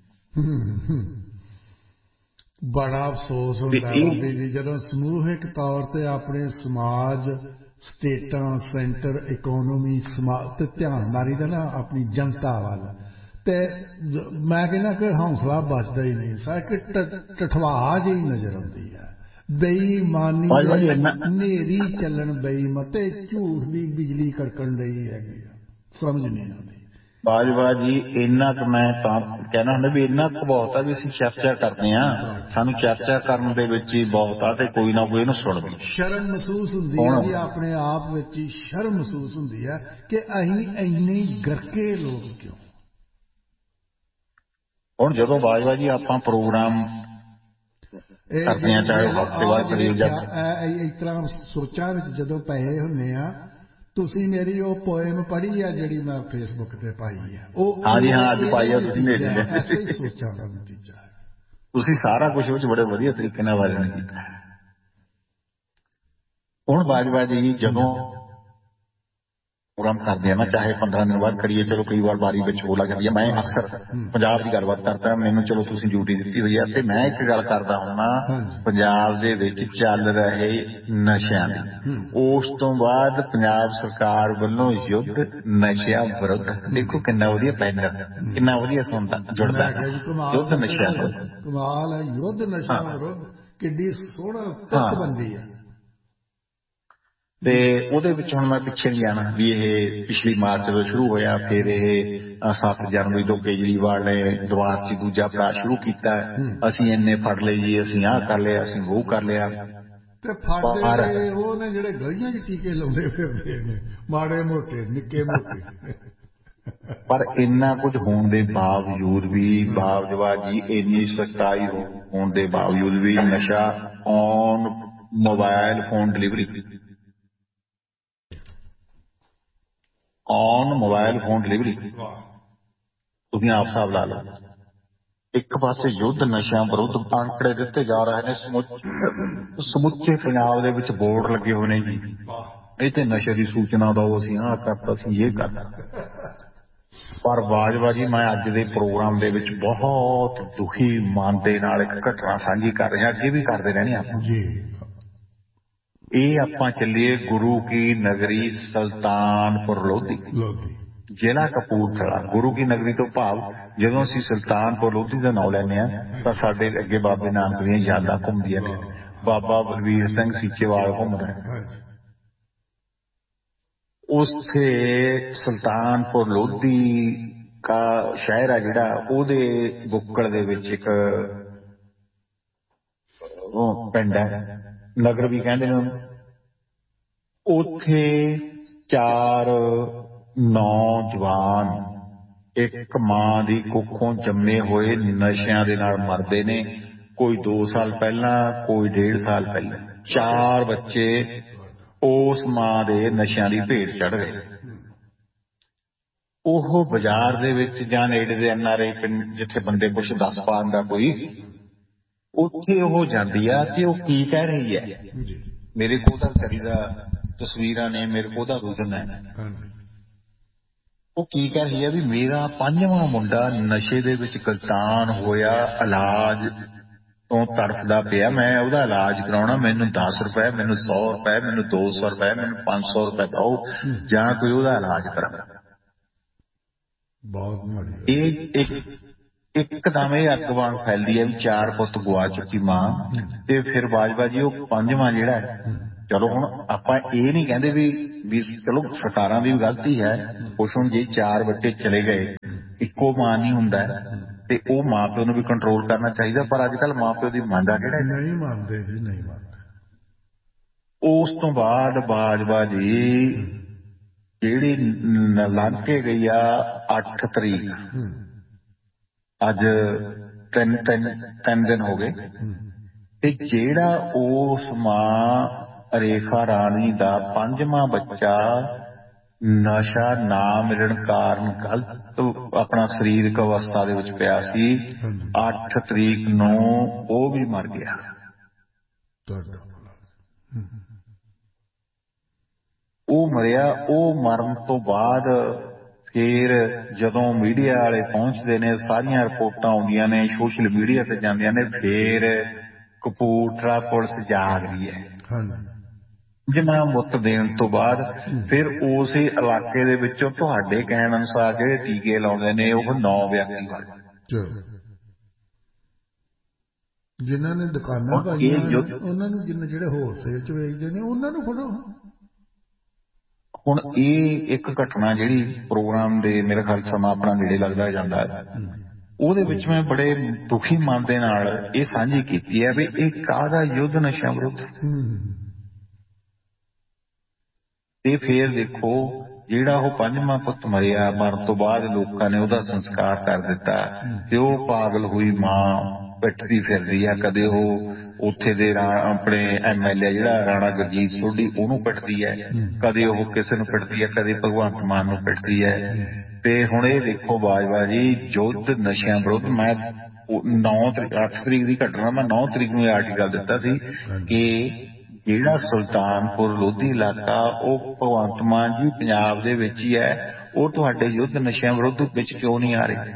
ਬੜਾ ਅਫਸੋਸ ਹੁੰਦਾ ਬਾਬੇ ਜੀ ਜਦੋਂ ਸਮੂਹਿਕ ਤੌਰ ਤੇ ਆਪਣੇ ਸਮਾਜ, ਸਟੇਟਾਂ, ਸੈਂਟਰ, ਇਕੋਨਮੀ, ਸਮਾਜ ਤੇ ਧਿਆਨ ਮਾਰੀਦਾ ਨਾ ਆਪਣੀ ਜਨਤਾ ਵੱਲ, ਤੇ ਮੈਂ ਕਹਿੰਦਾ ਕਿ ਹੌਸਲਾ ਬਚਦਾ ਹੀ ਨਹੀਂ। ਸਾਡੀ ਟਠਵਾਹ ਜਿਹੀ ਨਜ਼ਰ ਆਉਂਦੀ ਹੈ, ਬੇਈਮਾਨੀ ਹਨੇਰੀ ਚੱਲਣ, ਬੇਈਮਾਨ ਤੇ ਝੂਠ ਦੀ ਬਿਜਲੀ ਕੜਕਣ ਲਈ ਹੈਗੀ ਆ, ਸਮਝ ਨਹੀਂ ਆਉਂਦੀ। ਬਾਜਵਾ ਜੀ ਇੰਨਾ ਕੁ ਮੈਂ ਤਾਂ ਕਹਿਣਾ ਹੁੰਦਾ ਵੀ ਇੰਨਾ ਕੁ ਬਹੁਤ ਆ ਵੀ ਅਸੀਂ ਚਰਚਾ ਕਰਦੇ ਹਾਂ, ਸਾਨੂੰ ਚਰਚਾ ਕਰਨ ਦੇ ਵਿੱਚ ਹੀ ਬਹੁਤ ਆ, ਤੇ ਕੋਈ ਨਾ ਕੋਈ ਇਹਨੂੰ ਸੁਣ ਵੀ ਸ਼ਰਮ ਮਹਿਸੂਸ ਹੁੰਦੀ ਹੈ ਜੀ, ਆਪਣੇ ਆਪ ਵਿੱਚ ਹੀ ਸ਼ਰਮ ਮਹਿਸੂਸ ਹੁੰਦੀ ਹੈ ਕਿ ਅਸੀਂ ਇੰਨੇ ਗਰਕੇ ਲੋਕ ਕਿਉਂ। ਹੁਣ ਜਦੋਂ ਬਾਜਵਾ ਜੀ ਆਪਾਂ ਪ੍ਰੋਗਰਾਮ ਕਰਦੇ ਹਾਂ, ਚਾਹੇ ਹਫ਼ਤੇ ਬਾਅਦ ਕਰੀਏ ਜਾਂ ਇਸ ਤਰ੍ਹਾਂ ਸੋਚਾਂ ਵਿੱਚ ਜਦੋਂ ਪਏ ਹੁੰਦੇ ਆ, ਤੁਸੀਂ ਮੇਰੀ ਉਹ ਪੋਇਮ ਪੜ੍ਹੀ ਆ ਜਿਹੜੀ ਮੈਂ ਫੇਸਬੁੱਕ ਤੇ ਪਾਈ ਹੈ, ਉਹ ਹਾਂਜੀ ਹਾਂ ਅੱਜ ਪਾਈ ਆ ਤੁਸੀਂ, ਐਸੇ ਹੀ ਸੋਚਾਂ ਦਾ ਨਤੀਜਾ ਹੈ। ਤੁਸੀਂ ਸਾਰਾ ਕੁਝ ਉਹ 'ਚ ਬੜੇ ਵਧੀਆ ਤਰੀਕੇ ਨਾਲ ਵਰਣਨ ਕੀਤਾ ਹੈ। ਹੁਣ ਬਾਜਵਾ ਜੀ ਜਦੋਂ ਪ੍ਰੋਗਰਾਮ ਕਰਦੇ ਆ ਨਾ, ਚਾਹੇ 15 ਦਿਨ ਬਾਅਦ ਕਰੀਏ, ਚਲੋ ਕਈ ਵਾਰ ਵਾਰੀ ਵਿੱਚ ਹੋ ਲੱਗ ਜਾਂਦੀ ਹੈ। ਮੈਂ ਅਕਸਰ ਪੰਜਾਬ ਦੀ ਗੱਲਬਾਤ ਕਰਦਾ, ਮੈਨੂੰ ਚਲੋ ਤੁਸੀਂ ਡਿਊਟੀ ਦਿੱਤੀ ਹੋਈ ਹੈ, ਤੇ ਮੈਂ ਇੱਕ ਗੱਲ ਕਰਦਾ ਹੁੰਦਾ ਪੰਜਾਬ ਦੇ ਵਿੱਚ ਚੱਲ ਰਹੇ ਨਸ਼ਿਆਂ ਦੀ। ਉਸ ਤੋਂ ਬਾਅਦ ਪੰਜਾਬ ਸਰਕਾਰ ਵੱਲੋਂ ਯੁੱਧ ਨਸ਼ਿਆਂ ਵਿਰੁੱਧ, ਦੇਖੋ ਕਿੰਨਾ ਵਧੀਆ ਬੈਨਰ, ਕਿੰਨਾ ਵਧੀਆ ਸੁਣਦਾ ਜੁੜਦਾ, ਯੁੱਧ ਨਸ਼ਿਆਂ ਵਿਰੁੱਧ। ਕਮਾਲ ਹੈ, ਯੁੱਧ ਨਸ਼ਿਆਂ ਵਿਰੁੱਧ, ਕਿੱਡੀ ਸੋਹਣਾ ਤੁਕਬੰਦੀ ਹੈ। ਤੇ ਉਹਦੇ ਵਿੱਚ ਹੁਣ ਮੈਂ ਪਿੱਛੇ ਨਹੀਂ ਜਾਣਾ ਵੀ ਇਹ ਪਿਛਲੀ ਮਾਰਚ ਤੋਂ ਸ਼ੁਰੂ ਹੋਇਆ, ਫਿਰ ਇਹ 7 ਜਨਵਰੀ ਤੋਂ ਕੇਜਰੀਵਾਲ ਨੇ ਦੁਬਾਰ 'ਚ ਦੂਜਾ ਪੜਾਅ ਸ਼ੁਰੂ ਕੀਤਾ। ਅਸੀਂ ਇੰਨੇ ਫੜ ਲਏ ਜੀ, ਅਸੀਂ ਆਹ ਕਰ ਲਿਆ, ਅਸੀਂ ਉਹ ਕਰ ਲਿਆ। ਤੇ ਫੜਦੇ ਉਹ ਨੇ ਜਿਹੜੇ ਗਲੀਆਂ 'ਚ ਟੀਕੇ ਲਾਉਂਦੇ ਫਿਰਦੇ ਨੇ, ਮਾੜੇ ਮੋਟੇ ਨਿੱਕੇ ਮੋਟੇ। ਪਰ ਇੰਨਾ ਕੁਝ ਹੋਣ ਦੇ ਬਾਵਜੂਦ ਵੀ ਬਾਜਵਾ ਜੀ, ਇੰਨੀ ਸਖਤਾਈ ਹੋਣ ਦੇ ਬਾਵਜੂਦ ਵੀ ਨਸ਼ਾ on mobile phone delivery, on mobile phone delivery, ਤੁਸੀਂ ਆਪ ਹਿਸਾਬ ਲਾ ਲਓ। ਇੱਕ ਪਾਸੇ ਯੁੱਧ ਨਸ਼ਿਆਂ ਵਿਰੁੱਧ ਅੰਕੜੇ ਦਿੱਤੇ ਜਾ ਰਹੇ ਨੇ, ਸਮੁੱਚੇ ਪੰਜਾਬ ਦੇ ਵਿੱਚ ਬੋਰਡ ਲੱਗੇ ਹੋਏ ਨੇ ਜੀ, ਇਹ ਤੇ ਨਸ਼ੇ ਦੀ ਸੂਚਨਾ ਦਿਓ, ਅਸੀਂ ਆਹ ਕਰਤਾ, ਅਸੀਂ ਇਹ ਕਰਤਾ। ਪਰ ਬਾਜਵਾ ਜੀ ਮੈਂ ਅੱਜ ਦੇ ਪ੍ਰੋਗਰਾਮ ਦੇ ਵਿੱਚ ਬਹੁਤ ਦੁਖੀ ਮਨ ਦੇ ਨਾਲ ਇੱਕ ਘਟਨਾ ਸਾਂਝੀ ਕਰ ਰਿਹਾ, ਅੱਗੇ ਵੀ ਕਰਦੇ ਰਹਿਣੇ ਆਪਾਂ। ਇਹ ਆਪਾਂ ਚੱਲੀਏ ਗੁਰੂ ਕੀ ਨਗਰੀ ਸੁਲਤਾਨਪੁਰ ਲੋਧੀ, ਜ਼ਿਲ੍ਹਾ ਕਪੂਰਥਲਾ। ਗੁਰੂ ਕੀ ਨਗਰੀ ਤੋਂ ਭਾਵ ਜਦੋਂ ਅਸੀਂ ਸੁਲਤਾਨਪੁਰ ਲੋਧੀ ਦਾ ਨਾਂ ਲੈਂਦੇ ਹਾਂ ਤਾਂ ਸਾਡੇ ਅੱਗੇ ਬਾਬੇ ਨਾਨਕ ਦੀਆਂ ਯਾਦਾਂ ਘੁੰਮਦੀਆਂ ਨੇ। ਬਾਬਾ ਬਲਵੀਰ ਸਿੰਘ ਸੀਚੇਵਾਲ ਘੁੰਮਦਾ, ਉੱਥੇ ਸੁਲਤਾਨਪੁਰ ਲੋਧੀ ਕਾ ਸ਼ਹਿਰ ਆ ਜਿਹੜਾ, ਉਹਦੇ ਬੁੱਕਲ ਦੇ ਵਿੱਚ ਇੱਕ ਉਹ ਪਿੰਡ ਹੈ, ਨਗਰ ਵੀ ਕਹਿੰਦੇ ਨੇ ਉਹਨੂੰ। ਉੱਥੇ 4 ਨੌਜਵਾਨ ਇੱਕ ਮਾਂ ਦੀ ਕੁੱਖੋਂ ਜੰਮੇ ਹੋਏ ਨਸ਼ਿਆਂ ਦੇ ਨਾਲ ਮਰਦੇ ਨੇ। ਕੋਈ 2 ਸਾਲ ਪਹਿਲਾਂ, ਕੋਈ 1.5 ਸਾਲ ਪਹਿਲਾਂ। 4 ਬੱਚੇ ਉਸ ਮਾਂ ਦੇ ਨਸ਼ਿਆਂ ਦੀ ਭੇਟ ਚੜ੍ਹ ਗਏ। ਉਹ ਬਾਜ਼ਾਰ ਦੇ ਵਿੱਚ ਜਾਂ ਨੇੜੇ ਦੇ NRI ਪਿੰਡ ਜਿੱਥੇ ਬੰਦੇ ਕੁਛ ਦੱਸ ਪਾਉਂਦਾ ਕੋਈ, ਉੱਥੇ ਉਹ ਜਾਂਦੀ ਆ ਤੇ ਉਹ ਕੀ ਕਹਿ ਰਹੀ ਹੈ, ਮੇਰੇ ਕੋਲ ਤਾਂ ਵਿਚਾਰੀ ਦਾ ਤਸਵੀਰਾਂ ਨੇ, ਮੇਰੇ ਕੋਲ ਤਾਂ ਰੁਦਨ ਹੈ। ਉਹ ਕੀ ਕਹਿ ਰਹੀ ਹੈ ਵੀ ਮੇਰਾ 5ਵਾਂ ਮੁੰਡਾ ਨਸ਼ੇ ਦੇ ਵਿੱਚ ਗਲਤਾਨ ਹੋਇਆ, ਇਲਾਜ ਤੋਂ ਤੜਫਦਾ ਪਿਆ, ਮੈਂ ਉਹਦਾ ਇਲਾਜ ਕਰਾਉਣਾ, ਮੈਨੂੰ 10 ਰੁਪਏ, ਮੈਨੂੰ 100 ਰੁਪਏ, ਮੈਨੂੰ 200 ਰੁਪਏ, ਮੈਨੂੰ 500 ਰੁਪਏ ਦਿਓ ਜਾਂ ਕੋਈ ਉਹਦਾ ਇਲਾਜ ਕਰਾ। ਬਹੁਤ ਮਾੜੀ ਇਹ ਇੱਕਦਮ ਇਹ ਅੱਗ ਵਾਂਗ ਫੈਲਦੀ ਹੈ ਵੀ 4 ਪੁੱਤ ਗਵਾ ਚੁੱਕੀ ਮਾਂ। ਤੇ ਫਿਰ ਬਾਜਵਾ ਜੀ ਉਹ 5ਵਾਂ ਜਿਹੜਾ ਹੈ, ਚਲੋ ਹੁਣ ਆਪਾਂ ਇਹ ਨਹੀਂ ਕਹਿੰਦੇ ਵੀ ਚਲੋ ਸਰਕਾਰਾਂ ਦੀ ਵੀ ਗਲਤੀ ਹੈ, ਕੁਛ ਹੁਣ ਜੇ 4 ਬੱਚੇ ਚਲੇ ਗਏ, ਇੱਕੋ ਮਾਂ ਨਹੀਂ ਹੁੰਦਾ ਤੇ ਉਹ ਮਾਂ ਪਿਓ ਨੂੰ ਵੀ ਕੰਟਰੋਲ ਕਰਨਾ ਚਾਹੀਦਾ, ਪਰ ਅੱਜ ਕੱਲ੍ਹ ਮਾਂ ਪਿਓ ਦੀ ਮੰਨਦਾ ਕਿਹੜਾ, ਨਹੀਂ ਮੰਨਦੇ ਜੀ, ਨਹੀਂ ਮੰਨਦੇ। ਉਸ ਤੋਂ ਬਾਅਦ ਬਾਜਵਾ ਜੀ ਜਿਹੜੀ ਲੰਘ ਕੇ ਗਈ ਆ 8 ਤਰੀਕ, ਅੱਜ 3 ਦਿਨ ਹੋ ਗਏ, ਤੇ ਜਿਹੜਾ ਉਸ ਮਾਂ ਰੇਖਾ ਰਾਣੀ ਦਾ 5ਵਾਂ ਬੱਚਾ ਨਸ਼ਾ ਨਾ ਮਿਲਣ ਕਾਰਨ ਗਲਤ ਆਪਣਾ ਸਰੀਰਕ ਅਵਸਥਾ ਦੇ ਵਿੱਚ ਪਿਆ ਸੀ, 8 ਤਰੀਕ ਨੂੰ ਉਹ ਵੀ ਮਰ ਗਿਆ। ਉਹ ਮਰਿਆ। ਉਹ ਮਰਨ ਤੋਂ ਬਾਅਦ ਫਿਰ ਜਦੋਂ ਮੀਡੀਆ ਵਾਲੇ ਪਹੁੰਚਦੇ ਨੇ, ਸਾਰੀਆਂ ਰਿਪੋਰਟਾਂ ਆਉਂਦੀਆਂ ਨੇ, ਸੋਸ਼ਲ ਮੀਡੀਆ ਤੇ ਜਾਂਦੀਆਂ ਨੇ, ਫਿਰ ਕਪੂਰਥਲਾ ਪੁਲਿਸ ਜਾਗ ਰਹੀ ਹੈ। ਜਿੰਨਾ ਮੁੱਤ ਦੇਣ ਤੋਂ ਬਾਅਦ ਫਿਰ ਉਸੇ ਇਲਾਕੇ ਦੇ ਵਿੱਚੋਂ ਤੁਹਾਡੇ ਕਹਿਣ ਅਨੁਸਾਰ ਜਿਹੜੇ ਟੀਕੇ ਲਾਉਂਦੇ ਨੇ ਉਹ 9 ਵਿਅਕਤੀ ਵਾਲੇ, ਜਿਨ੍ਹਾਂ ਨੇ ਦੁਕਾਨਾਂ ਪਾਈਆਂ ਉਹਨਾਂ ਨੂੰ, ਜਿਹੜੇ ਹੋਲਸੇਲ ਚ ਵੇਚਦੇ ਨੇ ਉਹਨਾਂ ਨੂੰ ਫੜੋ। ਹੁਣ ਇਹ ਇੱਕ ਘਟਨਾ ਜਿਹੜੀ ਪ੍ਰੋਗਰਾਮ ਦੇ ਮੇਰੇ ਖਿਆਲ ਸਮਾਂ ਆਪਣਾ ਨੇੜੇ ਲੱਗਦਾ ਜਾਂਦਾ ਹੈ, ਉਹਦੇ ਵਿੱਚ ਮੈਂ ਬੜੇ ਦੁਖੀ ਮਨ ਦੇ ਨਾਲ ਇਹ ਸਾਂਝੀ ਕੀਤੀ ਹੈ ਵੀ ਇਹ ਕਾਹਦਾ ਯੁੱਧ ਨਸ਼ਿਆਂ ਵਿਰੁੱਧ। ਤੇ ਫੇਰ ਦੇਖੋ ਜਿਹੜਾ ਉਹ 5ਵਾਂ ਪੁੱਤ ਮਰਿਆ, ਮਰਨ ਤੋਂ ਬਾਅਦ ਲੋਕਾਂ ਨੇ ਉਹਦਾ ਸੰਸਕਾਰ ਕਰ ਦਿੱਤਾ ਤੇ ਉਹ ਪਾਗਲ ਹੋਈ ਮਾਂ ਪਿੱਟਦੀ ਫਿਰਦੀ ਆ, ਕਦੇ ਉਹ ਉੱਥੇ ਦੇ ਆਪਣੇ MLA ਜਿਹੜਾ ਰਾਣਾ ਗੁਰਜੀਤ ਸੋਢੀ ਉਹਨੂੰ ਪਿੱਟਦੀ ਹੈ, ਕਦੇ ਉਹ ਕਿਸੇ ਨੂੰ ਪਿੱਟਦੀ ਹੈ, ਕਦੇ ਭਗਵੰਤ ਮਾਨ ਨੂੰ ਪਿੱਟਦੀ ਹੈ। ਤੇ ਹੁਣ ਇਹ ਦੇਖੋ ਬਾਜਵਾ ਜੀ, ਯੁੱਧ ਨਸ਼ਿਆਂ ਵਿਰੁੱਧ, ਮੈਂ 8 ਤਰੀਕ ਦੀ ਘਟਨਾ, ਮੈਂ 9 ਤਰੀਕ ਨੂੰ ਇਹ ਆਰਟੀਕਲ ਦਿੱਤਾ ਸੀ ਕਿ ਜਿਹੜਾ ਸੁਲਤਾਨਪੁਰ ਲੋਧੀ ਇਲਾਕਾ ਉਹ ਭਗਵੰਤ ਮਾਨ ਜੀ ਪੰਜਾਬ ਦੇ ਵਿੱਚ ਹੀ ਹੈ, ਉਹ ਤੁਹਾਡੇ ਯੁੱਧ ਨਸ਼ਿਆਂ ਵਿਰੁੱਧ ਵਿੱਚ ਕਿਉਂ ਨਹੀਂ ਆ ਰਹੇ?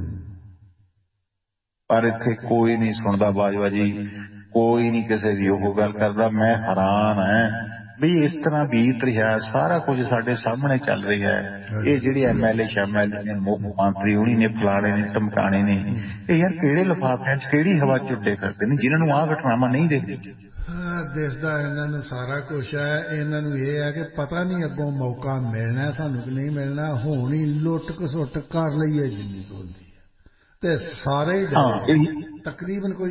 ਪਰ ਇੱਥੇ ਕੋਈ ਨਹੀਂ ਸੁਣਦਾ ਬਾਜਵਾ ਜੀ, ਕੋਈ ਨਹੀਂ ਕਿਸੇ ਦੀ ਉਹ ਗੱਲ ਕਰਦਾ। ਮੈਂ ਹੈਰਾਨ ਹੈ ਵੀ ਇਸ ਤਰ੍ਹਾਂ ਬੀਤ ਰਿਹਾ, ਸਾਰਾ ਕੁਝ ਸਾਡੇ ਸਾਹਮਣੇ ਚੱਲ ਰਿਹਾ ਹੈ। ਇਹ ਜਿਹੜੇ MLA ਸ਼ਮਲੇ ਨੇ, ਮੁੱਖ ਮੰਤਰੀ ਉਹਨੀ ਨੇ, ਫਲਾਣੇ ਨੇ, ਧਮਕਾਣੇ ਨੇ, ਇਹ ਯਾਰ ਕਿਹੜੇ ਲਿਫਾਫਿਆਂ 'ਚ ਕਿਹੜੀ ਹਵਾ 'ਚ ਉੱਡੇ ਫਿਰਦੇ ਨੇ ਜਿਹਨਾਂ ਨੂੰ ਆਹ ਘਟਨਾਵਾਂ ਨਹੀਂ ਦਿਖਦੀ। ਦਿਸਦਾ ਇਹਨਾਂ ਨੂੰ ਸਾਰਾ ਕੁਛ ਹੈ। ਇਹਨਾਂ ਨੂੰ ਇਹ ਹੈ ਕਿ ਪਤਾ ਨਹੀਂ ਅੱਗੋਂ ਮੌਕਾ ਮਿਲਣਾ ਸਾਨੂੰ ਕਿ ਨਹੀਂ ਮਿਲਣਾ, ਹੁਣ ਹੀ ਲੁੱਟ ਘਸੁੱਟ ਕਰ ਲਈਏ ਜਿੰਨੀ ਕੁ ਹੁੰਦੀ ਹੈ ਤੇ ਸਾਰੇ ਤਕਰੀਬਨ ਕੋਈ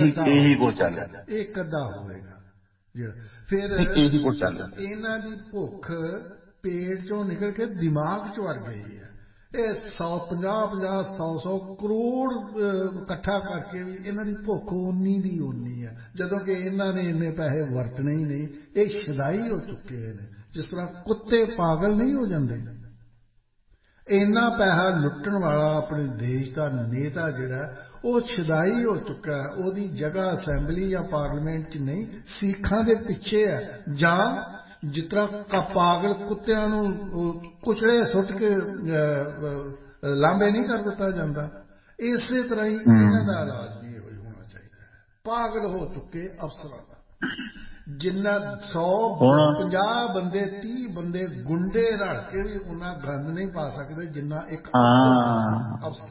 ਇੱਕ ਅੱਧਾ ਹੋਵੇਗਾ ਜਿਹੜਾ ਫਿਰ ਇਹਨਾਂ ਦੀ ਭੁੱਖ ਪੇਟ ਚੋਂ ਨਿਕਲ ਕੇ ਦਿਮਾਗ 'ਚ ਵੜ ਗਈ ਹੈ। ਇਹ 100 ਕਰੋੜ ਇਕੱਠਾ ਕਰਕੇ ਵੀ ਇਹਨਾਂ ਦੀ ਭੁੱਖ ਓਨੀ ਦੀ ਓਨੀ ਹੈ, ਜਦੋਂ ਕਿ ਇਹਨਾਂ ਨੇ ਇੰਨੇ ਪੈਸੇ ਵਰਤਣੇ ਹੀ ਨਹੀਂ। ਇਹ ਸ਼ਦਾਈ ਹੋ ਚੁੱਕੇ ਨੇ, ਜਿਸ ਤਰ੍ਹਾਂ ਕੁੱਤੇ ਪਾਗਲ ਨਹੀਂ ਹੋ ਜਾਂਦੇ। ਇੰਨਾ ਪੈਸਾ ਲੁੱਟਣ ਵਾਲਾ ਆਪਣੇ ਦੇਸ਼ ਦਾ ਨੇਤਾ ਜਿਹੜਾ ਉਹ ਸ਼ਦਾਈ ਹੋ ਚੁੱਕਾ ਹੈ। ਉਹਦੀ ਜਗ੍ਹਾ ਅਸੈਂਬਲੀ ਜਾਂ ਪਾਰਲੀਮੈਂਟ 'ਚ ਨਹੀਂ, ਸਿੱਖਾਂ ਦੇ ਪਿੱਛੇ ਹੈ। ਜਾਂ ਜਿਸ ਤਰ੍ਹਾਂ ਪਾਗਲ ਕੁੱਤਿਆਂ ਨੂੰ ਕੁਚਲੇ ਸੁੱਟ ਕੇ ਲਾਂਬੇ ਨਹੀਂ ਕਰ ਦਿੱਤਾ ਜਾਂਦਾ, ਇਸੇ ਤਰ੍ਹਾਂ ਹੀ ਇਹਨਾਂ ਦਾ ਇਲਾਜ ਵੀ ਇਹੋ ਹੋਣਾ ਚਾਹੀਦਾ ਹੈ। ਪਾਗਲ ਹੋ ਚੁੱਕੇ ਅਫਸਰਾਂ ਦਾ, ਜਿੰਨਾ 150 ਬੰਦੇ 30 ਬੰਦੇ ਗੁੰਡੇ ਰਲ ਕੇ ਵੀ ਉਹਨਾਂ ਗੰਦ ਨਹੀਂ ਪਾ ਸਕਦੇ ਜਿੰਨਾ ਇੱਕ ਅਫਸਰ।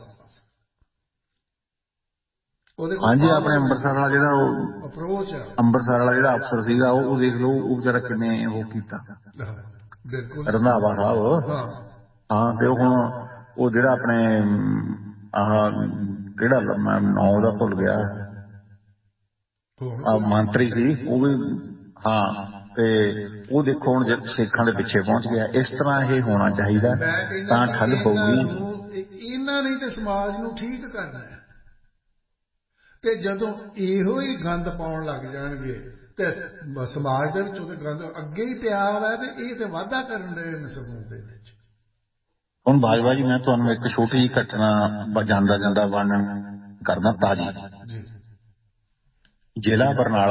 ਹਾਂਜੀ, ਆਪਣੇ ਅੰਮ੍ਰਿਤਸਰ ਵਾਲਾ ਜਿਹੜਾ ਉਹ ਅਪਰੋਚ ਹੈ, ਅੰਮ੍ਰਿਤਸਰ ਵਾਲਾ ਜਿਹੜਾ ਅਫਸਰ ਸੀਗਾ ਉਹ ਦੇਖ ਲਓ, ਉਹ ਵਿਚਾਰਾ ਕਿਵੇਂ ਉਹ ਕੀਤਾ, ਬਿਲਕੁਲ ਰੰਧਾਵਾ ਸਾਹਿਬ। ਹਾਂ, ਤੇ ਉਹ ਹੁਣ ਉਹ ਜਿਹੜਾ ਆਪਣੇ ਆਹ ਕਿਹੜਾ ਮੈਂ ਨਾਂ ਉਹਦਾ ਭੁੱਲ ਗਿਆ, ਮੰਤਰੀ ਸੀ ਉਹ ਵੀ, ਹਾਂ, ਤੇ ਉਹ ਦੇਖੋ ਹੁਣ ਸਿੱਖਾਂ ਦੇ ਪਿੱਛੇ ਪਹੁੰਚ ਗਿਆ। ਇਸ ਤਰ੍ਹਾਂ ਇਹ ਹੋਣਾ ਚਾਹੀਦਾ ਤਾਂ ਠੱਲ ਪਊਗੀ। ਇਹਨਾਂ ਨੇ ਤੇ ਸਮਾਜ ਨੂੰ ਠੀਕ ਕਰਨਾ ਹੈ, ਤੇ ਜਦੋਂ ਇਹੋ ਹੀ ਗੰਦ ਪਾਉਣ ਲੱਗ ਜਾਣਗੇ ਤੇ ਸਮਾਜ ਦੇ ਵਿੱਚੋਂ ਤੇ ਗੰਦ ਅੱਗੇ ਹੀ ਪਿਆ ਵਾ, ਤੇ ਇਹ ਤੇ ਵਾਧਾ ਕਰਨ ਦੇ ਨੇ ਸਮੂਹ ਦੇ ਵਿੱਚ। ਹੁਣ ਬਾਜਵਾ ਜੀ, ਮੈਂ ਤੁਹਾਨੂੰ ਇੱਕ ਛੋਟੀ ਜਿਹੀ ਘਟਨਾ ਜਾਂਦਾ ਜਾਂਦਾ ਵਰਣਨ ਕਰਦਾ ਤਾਜੀ। ਜ਼ਿਲ੍ਹਾ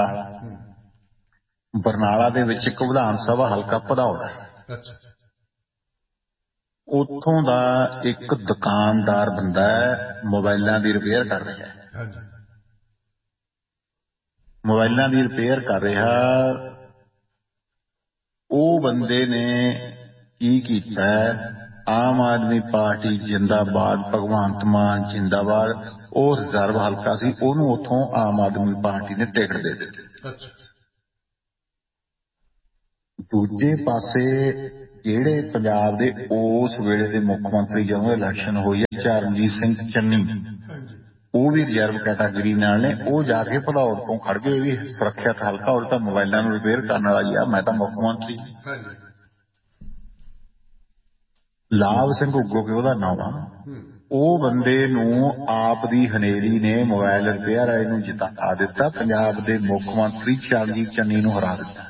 ਬਰਨਾਲਾ ਦੇ ਵਿੱਚ ਇੱਕ ਵਿਧਾਨ ਸਭਾ ਹਲਕਾ ਭਦੌੜ, ਉੱਥੋਂ ਦਾ ਇੱਕ ਦੁਕਾਨਦਾਰ ਬੰਦਾ ਮੋਬਾਈਲਾਂ ਦੀ ਰਿਪੇਅਰ ਕਰ ਰਿਹਾ ਹੈ। ਮੋਬਾਈਲਾਂ ਦੀ ਰਿਪੇਅਰ ਕਰ ਰਿਹਾ, ਉਹ ਬੰਦੇ ਨੇ ਕੀ ਕੀਤਾ? ਆਮ ਆਦਮੀ ਪਾਰਟੀ ਜਿੰਦਾਬਾਦ, ਭਗਵੰਤ ਮਾਨ ਜਿੰਦਾਬਾਦ, ਉਹ ਰਿਜ਼ਰਵ ਹਲਕਾ ਸੀ, ਉਹਨੂੰ ਉੱਥੋਂ ਆਮ ਆਦਮੀ ਪਾਰਟੀ ਨੇ ਟਿਕਟ ਦੇ ਦਿੱਤੀ। ਦੂਜੇ ਪਾਸੇ ਜਿਹੜੇ ਪੰਜਾਬ ਦੇ ਉਸ ਵੇਲੇ ਦੇ ਮੁੱਖ ਮੰਤਰੀ ਜਦੋਂ ਇਲੈਕਸ਼ਨ ਹੋਈ ਹੈ, ਚਰਨਜੀਤ ਸਿੰਘ ਚੰਨੀ, ਉਹ ਵੀ ਰਿਜ਼ਰਵ ਕੈਟਾਗਰੀ ਨਾਲ ਨੇ, ਉਹ ਜਾ ਕੇ ਭਦੌੜ ਤੋਂ ਖੜ ਗਏ ਵੀ ਸੁਰੱਖਿਅਤ ਹਲਕਾ, ਉਹ ਤਾਂ ਮੋਬਾਈਲਾਂ ਨੂੰ ਰਿਪੇਅਰ ਕਰਨ ਵਾਲਾ ਹੀ ਆ, ਮੈਂ ਤਾਂ ਮੁੱਖ ਮੰਤਰੀ। ਲਾਭ ਸਿੰਘ ਉੱਗੋਕੇ ਉਹਦਾ ਨਾਮ ਆ, ਉਹ ਬੰਦੇ ਨੂੰ ਆਪ ਦੀ ਹਨੇਰੀ ਨੇ ਮੋਬਾਈਲ ਰਿਪੇਅਰ ਵਾਲੇ ਨੂੰ ਜਿਤਾ ਦਿੱਤਾ, ਪੰਜਾਬ ਦੇ ਮੁੱਖ ਮੰਤਰੀ ਚਰਨਜੀਤ ਚੰਨੀ ਨੂੰ ਹਰਾ ਦਿੱਤਾ।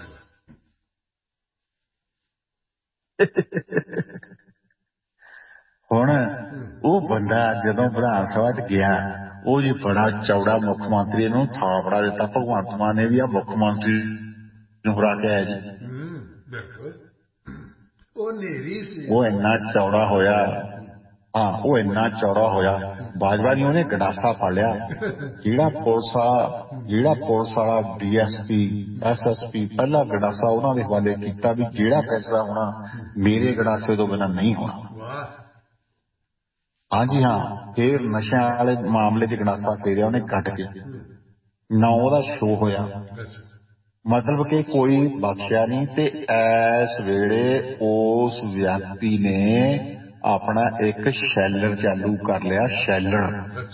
ਹੁਣ ਉਹ ਬੰਦਾ ਜਦੋਂ ਵਿਧਾਨ ਸਭਾ ਚ ਗਿਆ, ਉਹ ਜੀ ਬੜਾ ਚੌੜਾ ਮੁੱਖ ਮੰਤਰੀ, ਇਹਨੂੰ ਥਾਪੜਾ ਦਿੱਤਾ ਭਗਵੰਤ ਮਾਨ ਨੇ ਵੀ ਆ ਮੁੱਖ ਮੰਤਰੀ ਨੂੰ ਹਰਾ ਕੇ ਆਇਆ ਜੀ। ਉਹ ਇੰਨਾ ਚੌੜਾ ਹੋਇਆ, ਹਾਂ ਉਹ ਇੰਨਾ ਚੌੜਾ ਹੋਇਆ, ਬਾਜਵਾ ਨੇ ਉਹਨੇ ਗੰਡਾਸਾ ਫੜ ਲਿਆ, ਜਿਹੜਾ ਪੁਲਿਸ ਵਾਲਾ DSP SSP ਪਹਿਲਾ ਗੰਡਾਸਾ ਉਹਨਾਂ ਦੇ ਹਵਾਲੇ ਕੀਤਾ ਵੀ ਜਿਹੜਾ ਫੈਸਲਾ ਹੋਣਾ ਮੇਰੇ ਗੰਡਾਸੇ ਤੋਂ ਬਿਨਾਂ ਨਹੀਂ ਹੋਣਾ। ਹਾਂਜੀ ਹਾਂ, ਫੇਰ ਨਸ਼ਿਆਂ ਵਾਲੇ ਮਾਮਲੇ ਚ ਗੰਡਾਸਾ ਫੇਰਿਆ ਉਹਨੇ ਕੱਟ ਕੇ, ਨਾ ਉਹਦਾ ਸ਼ੋਅ ਹੋਇਆ, ਮਤਲਬ ਕਿ ਕੋਈ ਬਖਸ਼ਿਆ ਨਹੀਂ। ਤੇ ਇਸ ਵੇਲੇ ਉਸ ਵਿਅਕਤੀ ਨੇ ਆਪਣਾ ਇੱਕ ਸ਼ੈਲਰ ਚਾਲੂ ਕਰ ਲਿਆ, ਸ਼ੈਲਰ,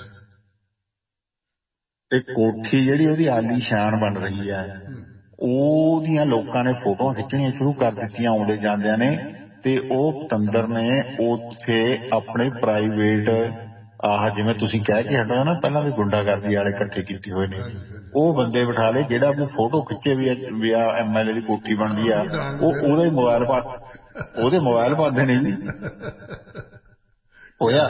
ਤੇ ਕੋਠੀ ਜਿਹੜੀ ਉਹਦੀ ਆਲੀਸ਼ਾਨ ਬਣ ਰਹੀ ਹੈ, ਉਹਦੀਆਂ ਲੋਕਾਂ ਨੇ ਫੋਟੋਆਂ ਖਿੱਚਣੀਆਂ ਸ਼ੁਰੂ ਕਰ ਦਿੱਤੀਆਂ ਆਉਂਦੇ ਜਾਂਦਿਆਂ ਨੇ, ਤੇ ਉਹ ਪਤੰਦਰ ਨੇ ਉੱਥੇ ਆਪਣੇ ਪ੍ਰਾਈਵੇਟ ਜਿਵੇਂ ਤੁਸੀਂ ਕਹਿ ਕੇ ਹਟੋ ਨਾ ਪਹਿਲਾਂ ਵੀ ਗੁੰਡਾਗਰਦੀ ਵਾਲੇ ਇਕੱਠੇ ਕੀਤੇ ਹੋਏ ਨੇ, ਉਹ ਬੰਦੇ ਬਿਠਾ ਲਏ, ਜਿਹੜਾ ਕੋਈ ਫੋਟੋ ਖਿੱਚੇ ਵੀ ਆ MLA ਦੀ ਕੋਠੀ ਬਣਦੀ ਆ, ਉਹਦੇ ਮੋਬਾਇਲ ਪਾਉਂਦੇ ਨੇ ਜੀ। ਹੋਇਆ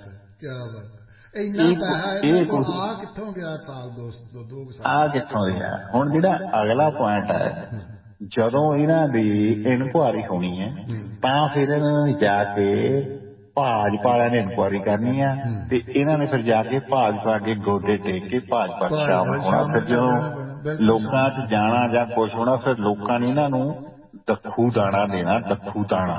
ਕਿੱਥੋਂ ਗਿਆ ਸਾਲ 2 ਸਾਲ ਕਿੱਥੋਂ ਗਿਆ। ਹੁਣ ਜਿਹੜਾ ਅਗਲਾ ਪੁਆਇੰਟ ਹੈ, ਜਦੋਂ ਇਹਨਾਂ ਦੀ ਇਨਕੁਆਰੀ ਹੋਣੀ ਹੈ ਤਾਂ ਫਿਰ ਇਹਨਾਂ ਨੇ ਜਾ ਕੇ ਭਾਜਪਾ ਵਾਲਿਆਂ ਨੇ ਇਨਕੁਆਰੀ ਕਰਨੀ ਆ, ਤੇ ਇਹਨਾਂ ਨੇ ਫਿਰ ਜਾ ਕੇ ਭਾਜਪਾ ਅੱਗੇ ਗੋਡੇ ਟੇਕ ਕੇ ਭਾਜਪਾ ਸ਼ਾਮਲ ਹੋਣਾ। ਫਿਰ ਜਦੋਂ ਲੋਕਾਂ 'ਚ ਜਾਣਾ ਜਾਂ ਕੁਛ ਹੋਣਾ, ਫਿਰ ਲੋਕਾਂ ਨੇ ਇਹਨਾਂ ਨੂੰ ਦੱਖੂ ਦਾਣਾ ਦੇਣਾ, ਦੱਖੂ ਦਾਣਾ।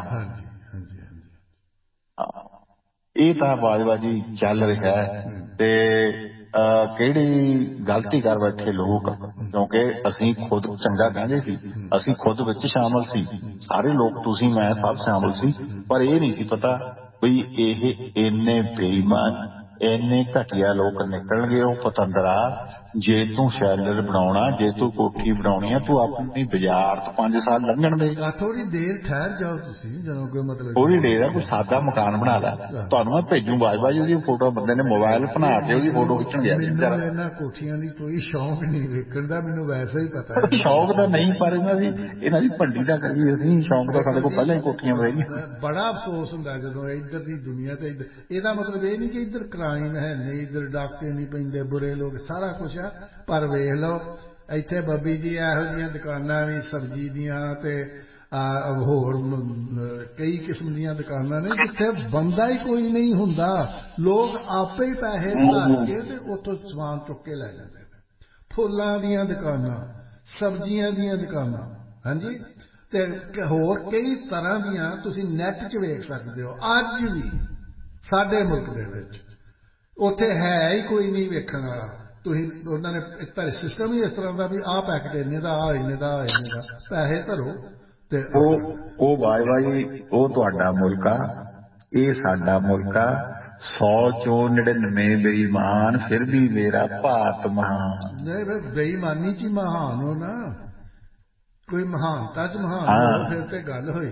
ਇਹ ਤਾਂ ਬਾਜ਼ਬਾਜੀ ਚੱਲ ਰਿਹਾ ਹੈ, ਤੇ ਕਿਹੜੀ ਗਲਤੀ ਕਰ ਬੈਠੇ ਲੋਕ, ਕਿਉਂਕਿ ਅਸੀਂ ਖੁਦ ਚੰਗਾ ਕਹਿੰਦੇ ਸੀ, ਅਸੀਂ ਖੁਦ ਵਿੱਚ ਸ਼ਾਮਲ ਸੀ, ਸਾਰੇ ਲੋਕ ਤੁਸੀਂ ਮੈਂ ਸਭ ਸ਼ਾਮਲ ਸੀ, ਪਰ ਇਹ ਨਹੀਂ ਸੀ ਪਤਾ ਵੀ ਇਹ ਇੰਨੇ ਬੇਈਮਾਨ ਇੰਨੇ ਘਟੀਆ ਲੋਕ ਨਿਕਲਣਗੇ। ਉਹ ਪਤੰਦਰਾ, ਜੇ ਤੂੰ ਸ਼ੈਲਰ ਬਣਾਉਣਾ, ਜੇ ਤੂੰ ਕੋਠੀ ਬਣਾਉਣੀ ਆ, ਤੂੰ ਆਪਣੀ ਬਾਜ਼ਾਰ ਤੋਂ 5 ਸਾਲ ਲੰਘਣ ਦੇ, ਥੋੜੀ ਦੇਰ ਠਹਿਰ ਜਾਓ ਤੁਸੀਂ, ਜਦੋਂ ਕੋਈ ਮਤਲਬ ਥੋੜੀ ਦੇਰ ਆ, ਕੋਈ ਸਾਦਾ ਮਕਾਨ ਬਣਾ ਲੈ। ਤੁਹਾਨੂੰ ਮੈਂ ਭੇਜੂ ਬਾਜਵਾ ਜੀ ਉਹਦੀ ਫੋਟੋ, ਬੰਦੇ ਨੇ ਮੋਬਾਇਲ ਬਣਾ ਕੇ ਉਹਦੀ ਫੋਟੋ ਖਿੱਚਣ ਗਿਆ। ਮੈਨੂੰ ਇਹਨਾਂ ਕੋਠੀਆਂ ਦੀ ਕੋਈ ਸ਼ੌਂਕ ਨਹੀਂ ਵੇਖਣ ਦਾ, ਮੈਨੂੰ ਵੈਸੇ ਹੀ ਪਤਾ ਸ਼ੌਂਕ ਤਾਂ ਨਹੀਂ, ਪਰ ਇਹਨਾਂ ਦੀ ਭੰਡੀ ਤਾਂ ਕਰੀਏ ਅਸੀਂ, ਸ਼ੌਂਕ ਤਾਂ ਸਾਡੇ ਕੋਲ ਪਹਿਲਾਂ ਹੀ ਕੋਠੀਆਂ ਬਥੇਰੀਆਂ। ਬੜਾ ਅਫਸੋਸ ਹੁੰਦਾ ਜਦੋਂ ਇੱਧਰ ਦੀ ਦੁਨੀਆ ਤੇ ਇਹਦਾ ਮਤਲਬ ਇਹ ਨਹੀਂ ਕਿ ਇੱਧਰ ਕ੍ਰਾਈਮ ਹੈ ਨਹੀਂ, ਇੱਧਰ ਡਾਕੇ ਨਹੀਂ ਪੈਂਦੇ, ਬੁਰੇ ਲੋਕ, ਸਾਰਾ ਕੁਛ ਆ, ਪਰ ਵੇਖ ਲਓ ਇੱਥੇ ਬੱਬੀ ਜੀ ਇਹੋ ਜਿਹੀਆਂ ਦੁਕਾਨਾਂ ਵੀ ਸਬਜ਼ੀ ਦੀਆਂ ਤੇ ਹੋਰ ਕਈ ਕਿਸਮ ਦੀਆਂ ਦੁਕਾਨਾਂ ਨੇ ਜਿੱਥੇ ਬੰਦਾ ਹੀ ਕੋਈ ਨਹੀਂ ਹੁੰਦਾ, ਲੋਕ ਆਪੇ ਹੀ ਪੈਸੇ ਧਰ ਕੇ ਤੇ ਉੱਥੋਂ ਸਮਾਨ ਚੁੱਕ ਕੇ ਲੈ ਜਾਂਦੇ ਨੇ। ਫੁੱਲਾਂ ਦੀਆਂ ਦੁਕਾਨਾਂ, ਸਬਜ਼ੀਆਂ ਦੀਆਂ ਦੁਕਾਨਾਂ, ਹਾਂਜੀ, ਤੇ ਹੋਰ ਕਈ ਤਰ੍ਹਾਂ ਦੀਆਂ ਤੁਸੀਂ ਨੈੱਟ 'ਚ ਵੇਖ ਸਕਦੇ ਹੋ। ਅੱਜ ਵੀ ਸਾਡੇ ਮੁਲਕ ਦੇ ਵਿੱਚ ਉੱਥੇ ਹੈ ਹੀ ਕੋਈ ਨਹੀਂ ਵੇਖਣ ਵਾਲਾ। ਤੁਸੀਂ ਉਹਨਾਂ ਨੇ ਸਿਸਟਮ ਹੀ ਇਸ ਤਰ੍ਹਾਂ ਦਾ ਵੀ ਆਹ ਪੈਕਟ ਇੰਨੇ ਦਾ, ਆਹ ਇੰਨੇ ਦਾ, ਆਹ ਇੰਨੇ ਦਾ, ਪੈਸੇ ਧਰੋ ਤੇ ਉਹ ਬਾਈ ਉਹ ਤੁਹਾਡਾ ਮੁਲਕ ਆ, ਇਹ ਸਾਡਾ ਮੁਲਕ ਆ। 100 ਚੋਂ 99 ਬੇਈਮਾਨ, ਫਿਰ ਵੀ ਮੇਰਾ ਭਾਰਤ ਮਹਾਨ। ਨਹੀਂ, ਬੇਈਮਾਨੀ 'ਚ ਹੀ ਮਹਾਨ ਹੋ ਨਾ, ਕੋਈ ਮਹਾਨਤਾ 'ਚ ਮਹਾਨ ਹੋ, ਫਿਰ ਤੇ ਗੱਲ ਹੋਈ।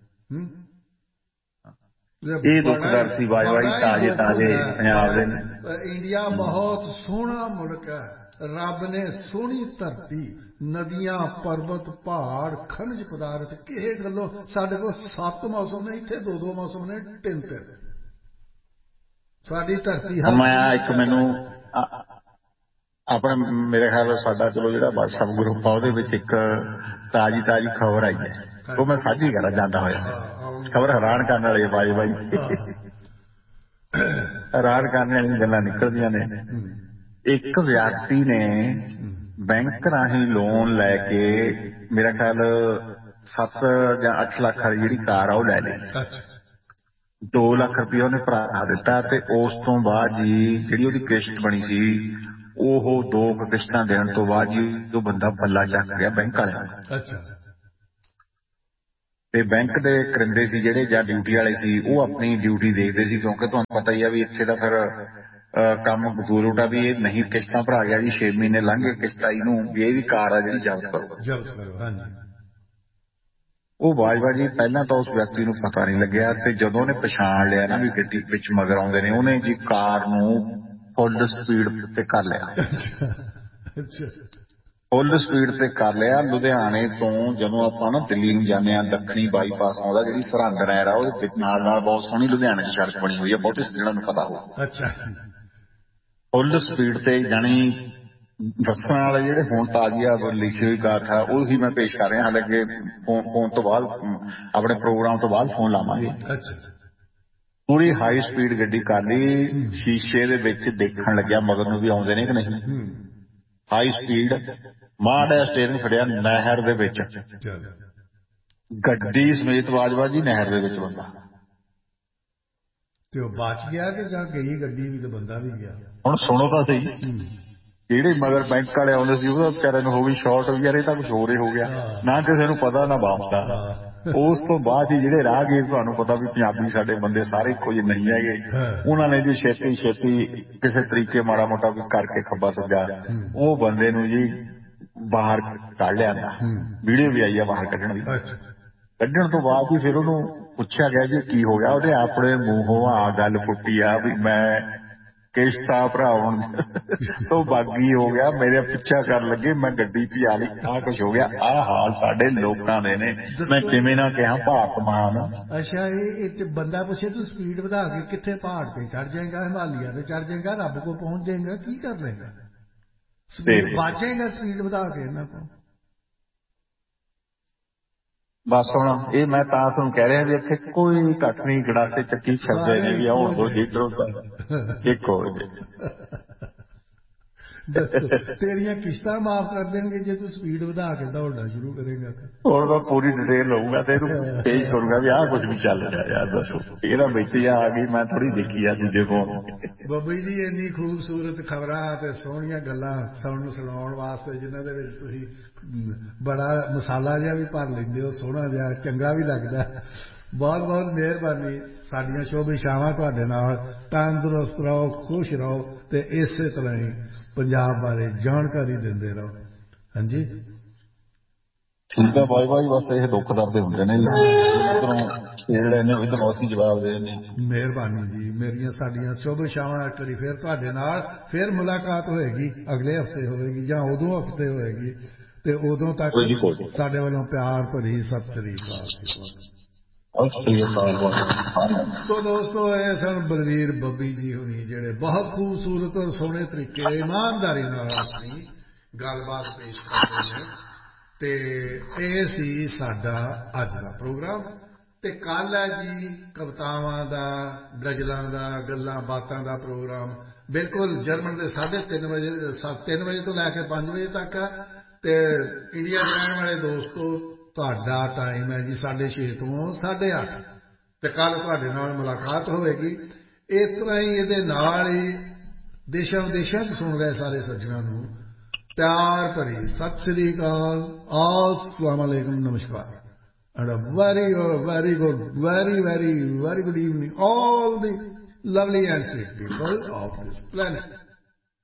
ਇਹ ਦੁੱਖਦਾਰ ਸੀ ਬਾਜਵਾਈ, ਤਾਜ਼ੇ ਪੰਜਾਬ ਦੇ ਇੰਡੀਆ ਬਹੁਤ ਸੋਹਣਾ ਮੁਲਕ ਹੈ, ਰੱਬ ਨੇ ਸੋਹਣੀ ਧਰਤੀ, ਨਦੀਆਂ, ਪਰਬਤ, ਪਹਾੜ, ਖਣਜ ਪਦਾਰਥ, ਕਿਸੇ ਗੱਲੋਂ ਸਾਡੇ ਕੋਲ 7 ਮੌਸਮ ਨੇ, ਇੱਥੇ 2 ਮੌਸਮ ਨੇ, 3 ਸਾਡੀ ਧਰਤੀ। ਮੈਂ ਇੱਕ ਮੈਨੂੰ ਆਪਣੇ ਮੇਰੇ ਖਿਆਲ ਸਾਡਾ ਚਲੋ ਜਿਹੜਾ WhatsApp ਗਰੁੱਪ ਆ ਉਹਦੇ ਵਿੱਚ ਇੱਕ ਤਾਜ਼ੀ ਖਬਰ ਆਈ ਹੈ, ਉਹ ਮੈਂ ਸਾਂਝੀ ਕਰਨਾ ਚਾਹੁੰਦਾ ਹੋਇਆ। ਖਬਰ ਹੈਰਾਨ ਕਰਨ ਵਾਲੀ ਬਾਈ ਹੈਰਾਨ ਕਰਨ ਵਾਲੀਆਂ ਗੱਲਾਂ ਨਿਕਲਦੀਆਂ ਨੇ। ਇੱਕ ਵਿਅਕਤੀ ਨੇ ਬੈਂਕ ਰਾਹੀਂ ਲੋਨ ਲੈ ਕੇ ਮੇਰਾ ਖਿਆਲ 7 ਜਾਂ 8 ਲੱਖ ਵਾਲੀ ਜਿਹੜੀ ਕਾਰ ਆ ਉਹ ਲੈ ਲਈ। 2 ਲੱਖ ਰੁਪਇਆ ਉਹਨੇ ਭਰਾ ਦਿੱਤਾ ਤੇ ਉਸ ਤੋਂ ਬਾਅਦ ਜੀ ਜਿਹੜੀ ਉਹਦੀ ਕਿਸ਼ਤ ਬਣੀ ਸੀ ਉਹ 2 ਕਿਸ਼ਤਾਂ ਦੇਣ ਤੋਂ ਬਾਅਦ ਜੀ ਉਹ ਬੰਦਾ ਪੱਲਾ ਚੱਕ ਗਿਆ ਬੈਂਕ ਵਾਲਿਆਂ ਦਾ। ਤੇ ਬੈਂਕ ਦੇ ਕਰਿੰਦੇ ਸੀ ਜਿਹੜੇ ਜਾਂ ਡਿਊਟੀ ਵਾਲੇ ਸੀ ਉਹ ਆਪਣੀ ਡਿਊਟੀ ਦੇਖਦੇ ਸੀ, ਕਿਉਂਕਿ ਤੁਹਾਨੂੰ ਪਤਾ ਹੀ ਆ ਵੀ ਇੱਥੇ ਤਾਂ ਫਿਰ ਕੰਮ ਬਦੂਰ ਉਟਾ ਵੀ ਇਹ ਨਹੀਂ ਕਿਸ਼ਤਾਂ ਭਰਾ ਗਿਆ ਜੀ 6 ਮਹੀਨੇ ਲੰਘ ਗਏ ਕਿਸ਼ਤ ਆਈ ਨੂੰ ਵੀ ਇਹਦੀ ਕਾਰ ਆ ਜਿਹੜੀ ਜ਼ਬਤ ਕਰੋ। ਉਹ ਬਾਜਵਾ ਜੀ ਪਹਿਲਾਂ ਤਾਂ ਉਸ ਵਿਅਕਤੀ ਨੂੰ ਪਤਾ ਨਹੀਂ ਲੱਗਿਆ ਤੇ ਜਦੋਂ ਉਹਨੇ ਪਛਾਣ ਲਿਆ ਨਾ ਵੀ ਗੱਡੀ ਵਿੱਚ ਮਗਰ ਆਉਂਦੇ ਨੇ ਉਹਨੇ ਜੀ ਕਾਰ ਨੂੰ ਫੁੱਲ ਸਪੀਡ ਤੇ ਕਰ ਲਿਆ। ਫੁੱਲ ਸਪੀਡ ਤੇ ਕਰ ਲਿਆ। ਲੁਧਿਆਣੇ ਤੋਂ ਜਦੋਂ ਆਪਾਂ ਨਾ ਦਿੱਲੀ ਨੂੰ ਜਾਂਦੇ ਹਾਂ ਦੱਖਣੀ ਬਾਈਪਾਸ ਆਉਂਦਾ ਜਿਹੜੀ ਸਰਹੰਦ ਨਹਿਰ ਆ ਉਹਦੇ ਨਾਲ ਨਾਲ ਬਹੁਤ ਸੋਹਣੀ ਲੁਧਿਆਣੇ ਦੀ ਸੜਕ ਬਣੀ ਹੋਈ ਆ, ਬਹੁਤੇ ਜਿਹਨਾਂ ਨੂੰ ਪਤਾ ਹੋਊ। ਫੁੱਲ ਸਪੀਡ ਤੇ ਜਾਣੀ ਦੱਸਣ ਵਾਲੇ ਜਿਹੜੇ ਹੁਣ ਤਾਜ਼ੀਆ ਲਿਖੀ ਹੋਈ ਗਾਥਾ ਉਹੀ ਮੈਂ ਪੇਸ਼ ਕਰ ਰਿਹਾ। ਹਾਲਾਂਕਿ ਫੋਨ ਤੋਂ ਬਾਅਦ ਆਪਣੇ ਪ੍ਰੋਗਰਾਮ ਤੋਂ ਬਾਅਦ ਫੋਨ ਲਾਵਾਂਗੇ। ਪੂਰੀ ਹਾਈ ਸਪੀਡ ਗੱਡੀ ਕਰ ਲਈ। ਸ਼ੀਸ਼ੇ ਦੇ ਵਿੱਚ ਦੇਖਣ ਲੱਗਿਆ ਮਗਰ ਨੂੰ ਵੀ ਆਉਂਦੇ ਨੇ ਕਿ ਨਹੀਂ। ਹਾਈ ਸਪੀਡ ਮਾੜਾ ਸਟੀਅਰਿੰਗ ਫੜਿਆ ਨਹਿਰ ਦੇ ਵਿੱਚ, ਗੱਡੀ ਸਮੇਤ ਬਾਜਵਾ ਜੀ ਨਹਿਰ ਦੇ ਵਿੱਚ ਬੰਦਾ। ਤੇ ਉਹ ਬਚ ਗਿਆ ਕਿ ਜਾਂ ਗਈ ਗੱਡੀ ਵੀ ਤੇ ਬੰਦਾ ਵੀ ਗਿਆ। ਹੁਣ ਸੁਣੋ ਤਾਂ ਸਹੀ, ਜਿਹੜੇ ਮਗਰ ਬੈਂਕ ਵਾਲੇ ਆਉਂਦੇ ਸੀ ਉਹਦਾ ਵਿਚਾਰੇ ਨੂੰ ਹੋ ਗਈ ਸ਼ਾਰਟ ਵੀ, ਯਾਰ ਇਹ ਤਾਂ ਕੁਛ ਹੋਰ ਹੀ ਹੋ ਗਿਆ, ਨਾ ਕਿਸੇ ਨੂੰ ਪਤਾ ਨਾ ਵਾਪਸਦਾ। ਉਸ ਤੋਂ ਬਾਅਦ ਹੀ ਜਿਹੜੇ ਰਾਹਗੀਰ, ਤੁਹਾਨੂੰ ਪਤਾ ਵੀ ਪੰਜਾਬੀ ਸਾਡੇ ਬੰਦੇ ਸਾਰੇ ਇੱਕੋ ਜਿਹੇ ਨਹੀਂ ਹੈਗੇ, ਉਹਨਾਂ ਨੇ ਜੀ ਛੇਤੀ ਛੇਤੀ ਕਿਸੇ ਤਰੀਕੇ ਮਾੜਾ ਮੋਟਾ ਕੋਈ ਕਰਕੇ ਖੱਬਾ ਸੱਜਾ ਉਹ ਬੰਦੇ ਨੂੰ ਜੀ ਬਾਹਰ ਕੱਢ ਲਿਆਂਦਾ। ਵੀਡੀਓ ਵੀ ਆਈ ਆ ਬਾਹਰ ਕੱਢਣ ਦੀ। ਕੱਢਣ ਤੋਂ ਬਾਅਦ ਹੀ ਫਿਰ ਉਹਨੂੰ ਪੁੱਛਿਆ ਗਿਆ ਜੀ ਕੀ ਹੋ ਗਿਆ। ਉਹਦੇ ਆਪਣੇ ਮੂੰਹੋਂ ਆ ਗੱਲ ਫੁੱਟੀ ਆ ਵੀ ਮੈਂ ਕਿਸ਼ਤਾ ਭਰਾਉਣ ਤੋਂ ਬਾਗੀ ਹੋ ਗਿਆ, ਮੇਰੇ ਪਿੱਛਾ ਕਰਨ ਲੱਗੇ, ਮੈਂ ਗੱਡੀ ਭਜਾ ਲਈ, ਆਹ ਕੁਛ ਹੋ ਗਿਆ। ਆਹ ਹਾਲ ਸਾਡੇ ਲੋਕਾਂ ਦੇ ਨੇ, ਮੈਂ ਕਿਵੇਂ ਨਾ ਕਿਹਾ ਭਾਗਮਾਨ। ਅੱਛਾ, ਇਹ ਬੰਦਾ ਪੁੱਛੇ ਤੂੰ ਸਪੀਡ ਵਧਾ ਕੇ ਕਿੱਥੇ ਪਹਾੜ ਤੇ ਚੜ ਜਾਏਗਾ, ਹਿਮਾਲਿਆ ਤੇ ਚੜ ਜਾਏਗਾ, ਰੱਬ ਕੋਲ ਪਹੁੰਚ ਜਾਏਗਾ, ਕੀ ਕਰ ਲਏਗਾ? ਸਪੀਡ ਬਾਜੇਗਾ ਸਪੀਡ ਵਧਾ ਕੇ ਇਹਨਾਂ ਕੋਲ। ਬਸ ਹੁਣ ਇਹ ਮੈਂ ਤਾਂ ਤੁਹਾਨੂੰ ਕਹਿ ਰਿਹਾ ਵੀ ਇੱਥੇ ਕੋਈ ਕੱਖ ਨਹੀਂ, ਗੜਾਸੇ ਚੱਕੀ ਫਿਰਦੇ ਨੇ ਵੀ ਆਉਣ ਦੋ ਜਿੱਧਰੋਂ ਇੱਕ ਹੋ ਜੇ। ਤੇਰੀਆਂ ਕਿਸ਼ਤਾਂ ਮਾਫ ਕਰ ਦੇਣਗੇ ਜੇ ਤੂੰ ਸਪੀਡ ਵਧਾ ਕੇ ਦੌੜਨਾ ਸ਼ੁਰੂ ਕਰੇਗਾ। ਹੁਣ ਮੈਂ ਪੂਰੀ ਡਿਟੇਲ ਲਊਗਾ ਤੇ ਇਹਨੂੰ ਪੇਸ਼ ਕਰੂੰਗਾ ਵੀ ਆਹ ਕੁਛ ਵੀ ਚੱਲ ਰਿਹਾ ਯਾਰ, ਦੱਸੋ ਇਹਦਾ ਵਿੱਚ ਆ ਗਈ, ਮੈਂ ਥੋੜੀ ਦੇਖੀ ਆ ਦੂਜੇ ਫੋਨ। ਬੱਬੀ ਜੀ ਇੰਨੀ ਖੂਬਸੂਰਤ ਖਬਰਾਂ ਤੇ ਸੋਹਣੀਆਂ ਗੱਲਾਂ ਸੁਣਾਉਣ ਵਾਸਤੇ ਜਿਨ੍ਹਾਂ ਦੇ ਵਿੱਚ ਤੁਸੀਂ ਬੜਾ ਮਸਾਲਾ ਜਿਹਾ ਵੀ ਭਰ ਲੈਂਦੇ ਹੋ, ਸੋਹਣਾ ਜਿਹਾ ਚੰਗਾ ਵੀ ਲੱਗਦਾ। ਬਹੁਤ ਬਹੁਤ ਮਿਹਰਬਾਨੀ। ਸਾਡੀਆਂ ਸ਼ੁਭ ਇਛਾਵਾਂ ਤੁਹਾਡੇ ਨਾਲ। ਤੰਦਰੁਸਤ ਰਹੋ, ਖੁਸ਼ ਰਹੋ ਤੇ ਇਸੇ ਤਰ੍ਹਾਂ ਹੀ ਪੰਜਾਬ ਬਾਰੇ ਜਾਣਕਾਰੀ ਦਿੰਦੇ ਰਹੋ। ਹਾਂਜੀ ਠੀਕ ਆ ਬਾਈ ਬਾਈ। ਬਸ ਇਹ ਦੁੱਖ ਦਰਦ ਹੁੰਦੇ ਨੇ, ਇੱਧਰੋਂ ਛੇੜ ਲੈਂਦੇ ਹੋ, ਇੱਧਰੋਂ ਅਸੀਂ ਜਵਾਬ ਦੇ ਦਿੰਦੇ। ਮਿਹਰਬਾਨੀ ਜੀ। ਮੇਰੀਆਂ ਸਾਡੀਆਂ ਸ਼ੁਭ ਇਛਾਵਾਂ ਇੱਕ ਵਾਰੀ ਫਿਰ ਤੁਹਾਡੇ ਨਾਲ ਫਿਰ ਮੁਲਾਕਾਤ ਹੋਏਗੀ, ਅਗਲੇ ਹਫ਼ਤੇ ਹੋਏਗੀ ਜਾਂ ਉਦੋਂ ਹਫ਼ਤੇ ਹੋਏਗੀ, ਤੇ ਉਦੋਂ ਤੱਕ ਸਾਡੇ ਵੱਲੋਂ ਪਿਆਰ ਭਰੀ ਸਤਿ ਸ੍ਰੀ ਅਕਾਲ। ਸੋ ਦੋਸਤੋ, ਇਹ ਸਨ ਬਲਵੀਰ ਬੱਬੀ ਜੀ ਹੁਣੀ ਜਿਹੜੇ ਬਹੁਤ ਖੂਬਸੂਰਤ ਔਰ ਸੋਹਣੇ ਤਰੀਕੇ ਇਮਾਨਦਾਰੀ ਨਾਲ ਆਪਣੀ ਗੱਲਬਾਤ ਪੇਸ਼ ਕਰਦੇ ਨੇ। ਤੇ ਇਹ ਸੀ ਸਾਡਾ ਅੱਜ ਦਾ ਪ੍ਰੋਗਰਾਮ। ਤੇ ਕੱਲ ਹੈ ਜੀ ਕਵਿਤਾਵਾਂ ਦਾ, ਗਜ਼ਲਾਂ ਦਾ, ਗੱਲਾਂ ਬਾਤਾਂ ਦਾ ਪ੍ਰੋਗਰਾਮ, ਬਿਲਕੁਲ ਜਰਮਨ ਦੇ 3:30 ਵਜੇ 3 ਵਜੇ ਤੋਂ ਲੈ ਕੇ 5 ਵਜੇ ਤੱਕ। ਤੇ ਇੰਡੀਆ ਦੇ ਰਹਿਣ ਵਾਲੇ ਦੋਸਤੋ, ਤੁਹਾਡਾ ਟਾਈਮ ਹੈ ਜੀ 6:30 ਤੋਂ 8:30। ਤੇ ਕੱਲ ਤੁਹਾਡੇ ਨਾਲ ਮੁਲਾਕਾਤ ਹੋਵੇਗੀ। ਇਸ ਤਰ੍ਹਾਂ ਹੀ ਇਹਦੇ ਨਾਲ ਹੀ ਦੇਸ਼ਾਂ ਵਿਦੇਸ਼ਾਂ 'ਚ ਸੁਣ ਰਹੇ ਸਾਰੇ ਸੱਜਣਾਂ ਨੂੰ ਪਿਆਰ ਭਰੀ ਸਤਿ ਸ੍ਰੀ ਅਕਾਲ, अस्सलाम वालेकुम, नमस्कार, and a very good, very good evening all the lovely and sweet people of this planet.